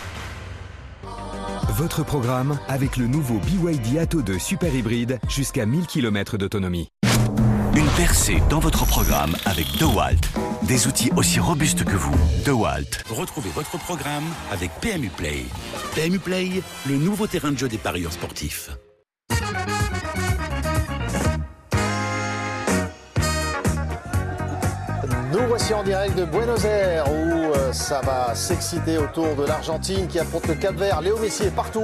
Votre programme avec le nouveau B Y D Atto deux Super Hybride jusqu'à mille kilomètres d'autonomie. Une percée dans votre programme avec DeWalt. Des outils aussi robustes que vous. DeWalt. Retrouvez votre programme avec P M U Play. P M U Play, le nouveau terrain de jeu des parieurs sportifs. Nous voici en direct de Buenos Aires où euh, ça va s'exciter autour de l'Argentine qui affronte le Cap-Vert. Léo Messi est partout.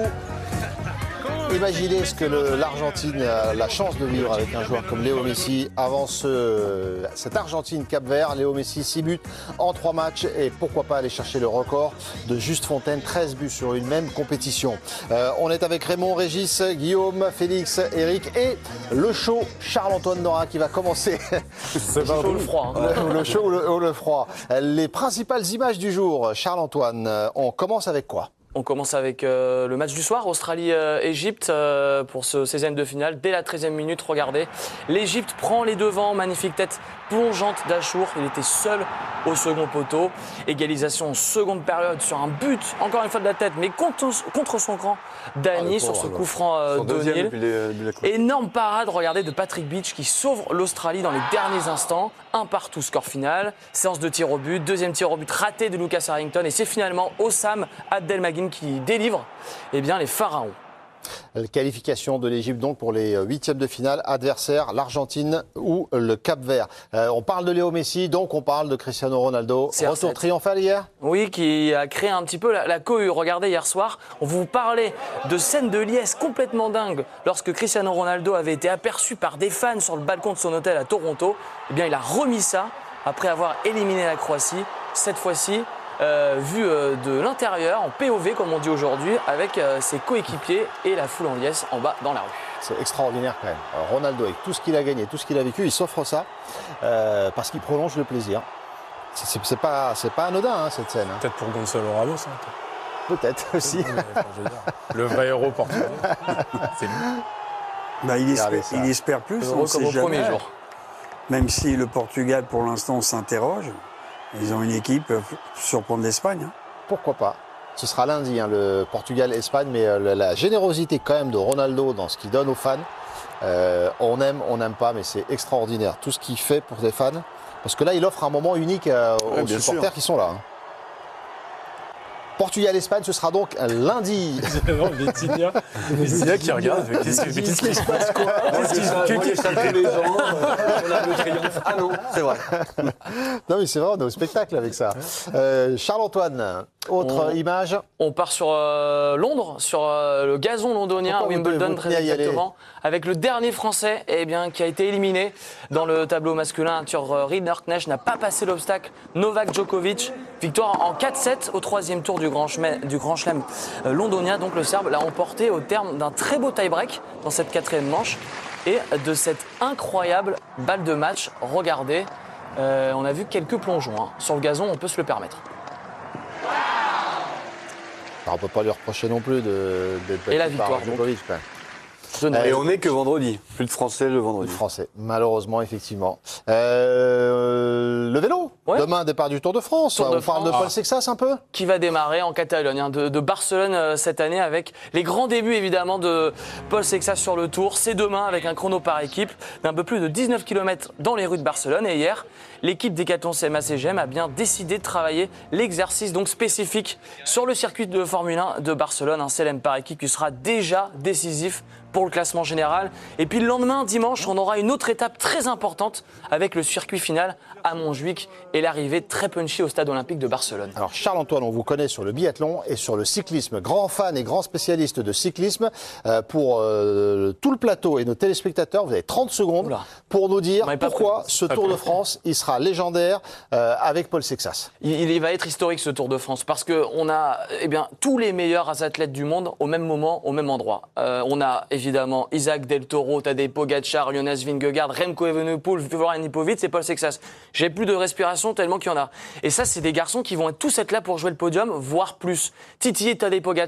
Imaginez ce que le- l'Argentine a la chance de vivre avec un joueur comme Léo Messi. Avant ce, cette Argentine-Cap-Vert, Léo Messi, six buts en trois matchs et pourquoi pas aller chercher le record de Juste Fontaine, treize buts sur une même compétition. Euh, on est avec Raymond, Régis, Guillaume, Félix, Eric et le show Charles-Antoine Nora qui va commencer. C'est chaud ou le froid. hein. Le, le chaud ou le, ou le froid. Les principales images du jour, Charles-Antoine, euh, on commence avec quoi? On commence avec euh, le match du soir, Australie-Égypte, euh, pour ce seizième de finale. Dès la treizième minute, regardez, l'Égypte prend les devants, magnifique tête plongeante d'Achour. Il était seul au second poteau. Égalisation en seconde période sur un but, encore une fois de la tête, mais contre, contre son camp, Dany, Ah, sur pauvre, ce alors. coup franc euh, Son deuxième d'O'Neill. depuis le début de la Coupe. Énorme parade, regardez, de Patrick Beach qui sauve l'Australie dans les derniers instants. Un partout, score final. Séance de tir au but. Deuxième tir au but raté de Lucas Harrington. Et c'est finalement Osam Abdelmagin qui délivre eh bien, les Pharaons. La qualification de l'Égypte donc pour les huitièmes de finale, adversaire l'Argentine ou le Cap-Vert. Euh, on parle de Léo Messi, donc on parle de Cristiano Ronaldo. C R sept. Retour triomphal hier. Oui, qui a créé un petit peu la, la cohue. Regardez, hier soir, on vous parlait de scènes de liesse complètement dingues lorsque Cristiano Ronaldo avait été aperçu par des fans sur le balcon de son hôtel à Toronto. Eh bien, il a remis ça après avoir éliminé la Croatie. Cette fois-ci, euh, vu euh, de l'intérieur, en P O V comme on dit aujourd'hui, avec euh, ses coéquipiers et la foule en liesse en bas dans la rue. C'est extraordinaire quand même. Alors, Ronaldo, avec tout ce qu'il a gagné, tout ce qu'il a vécu, il s'offre ça euh, parce qu'il prolonge le plaisir. C'est, c'est, c'est pas, c'est pas anodin hein, cette scène. hein. Peut-être pour Gonzalo Ramos. hein. Peut-être aussi. Mais, enfin, je veux dire, le vrai héros portugais, c'est lui. Bah, il, Regardez espère, ça. il espère plus, on Heureux ne sait comme au jamais. premier jour. Même si le Portugal, pour l'instant, s'interroge, ils ont une équipe euh, pour surprendre l'Espagne. hein. Pourquoi pas? Ce sera lundi, hein, le Portugal-Espagne, mais euh, la, la générosité quand même de Ronaldo dans ce qu'il donne aux fans, euh, on aime, on n'aime pas, mais c'est extraordinaire. Tout ce qu'il fait pour les fans, parce que là, il offre un moment unique euh, aux Ouais, bien supporters sûr. qui sont là. hein. Portugal-Espagne, ce sera donc lundi. Non, Vitinha, Vitinha qui regarde. mais Qu'est-ce que- mais qu'est-ce qui se passe quoi Moi, je dis ça, moi, je dis ça tous les ans. euh, On a le triomphe. Ah non, c'est vrai. Non, mais c'est vrai, on est au spectacle avec ça. Euh, Charles-Antoine, autre On- image. On part sur euh, Londres, sur euh, le gazon londonien, Pourquoi à vous devez Wimbledon vous très tenir à y aller exactement, avec le dernier Français eh bien, qui a été éliminé dans le tableau masculin. Arthur euh, Rinderknecht n'a pas passé l'obstacle. Novak Djokovic, victoire en quatre sept au troisième tour du Grand Chelem, du Grand Chelem euh, londonien. Donc le Serbe l'a emporté au terme d'un très beau tie-break dans cette quatrième manche et de cette incroyable balle de match. Regardez, euh, on a vu quelques plongeons hein. Sur le gazon, on peut se le permettre. Alors, on ne peut pas lui reprocher non plus de, d'être Et la battu par victoire, donc. Djokovic, quand même. De Noël. Et on n'est que vendredi. Plus de Français le vendredi. Français, malheureusement, effectivement. Euh, le vélo. Ouais. Demain, départ du Tour de France. Tour de on parle de France. Paul Sexas un peu. Qui va démarrer en Catalogne, hein, de, de Barcelone euh, cette année, avec les grands débuts évidemment de Paul Sexas sur le Tour. C'est demain avec un chrono par équipe d'un peu plus de dix-neuf kilomètres dans les rues de Barcelone. Et hier, l'équipe Decathlon C M A C G M a bien décidé de travailler l'exercice donc spécifique sur le circuit de Formule un de Barcelone, un C L M par équipe qui sera déjà décisif pour le classement général. Et puis le lendemain, dimanche, on aura une autre étape très importante avec le circuit final à Montjuic et l'arrivée très punchy au stade olympique de Barcelone. Alors Charles-Antoine, on vous connaît sur le biathlon et sur le cyclisme. Grand fan et grand spécialiste de cyclisme. Euh, pour euh, tout le plateau et nos téléspectateurs, vous avez trente secondes Oula. pour nous dire On m'avait pas pourquoi prévenu. ce Tour de France, il sera légendaire euh, avec Paul Sexas. Il, il va être historique ce Tour de France parce qu'on a eh bien, tous les meilleurs athlètes du monde au même moment, au même endroit. Euh, on a évidemment Isaac Del Toro, Tadej Pogacar, Jonas Vingegaard, Remco Evenepoel, Florian Ippovic et Paul Sexas. J'ai plus de respiration garçons tellement qu'il y en a. Et ça, c'est des garçons qui vont tous être là pour jouer le podium, voire plus. Titi et Tadej Pogacar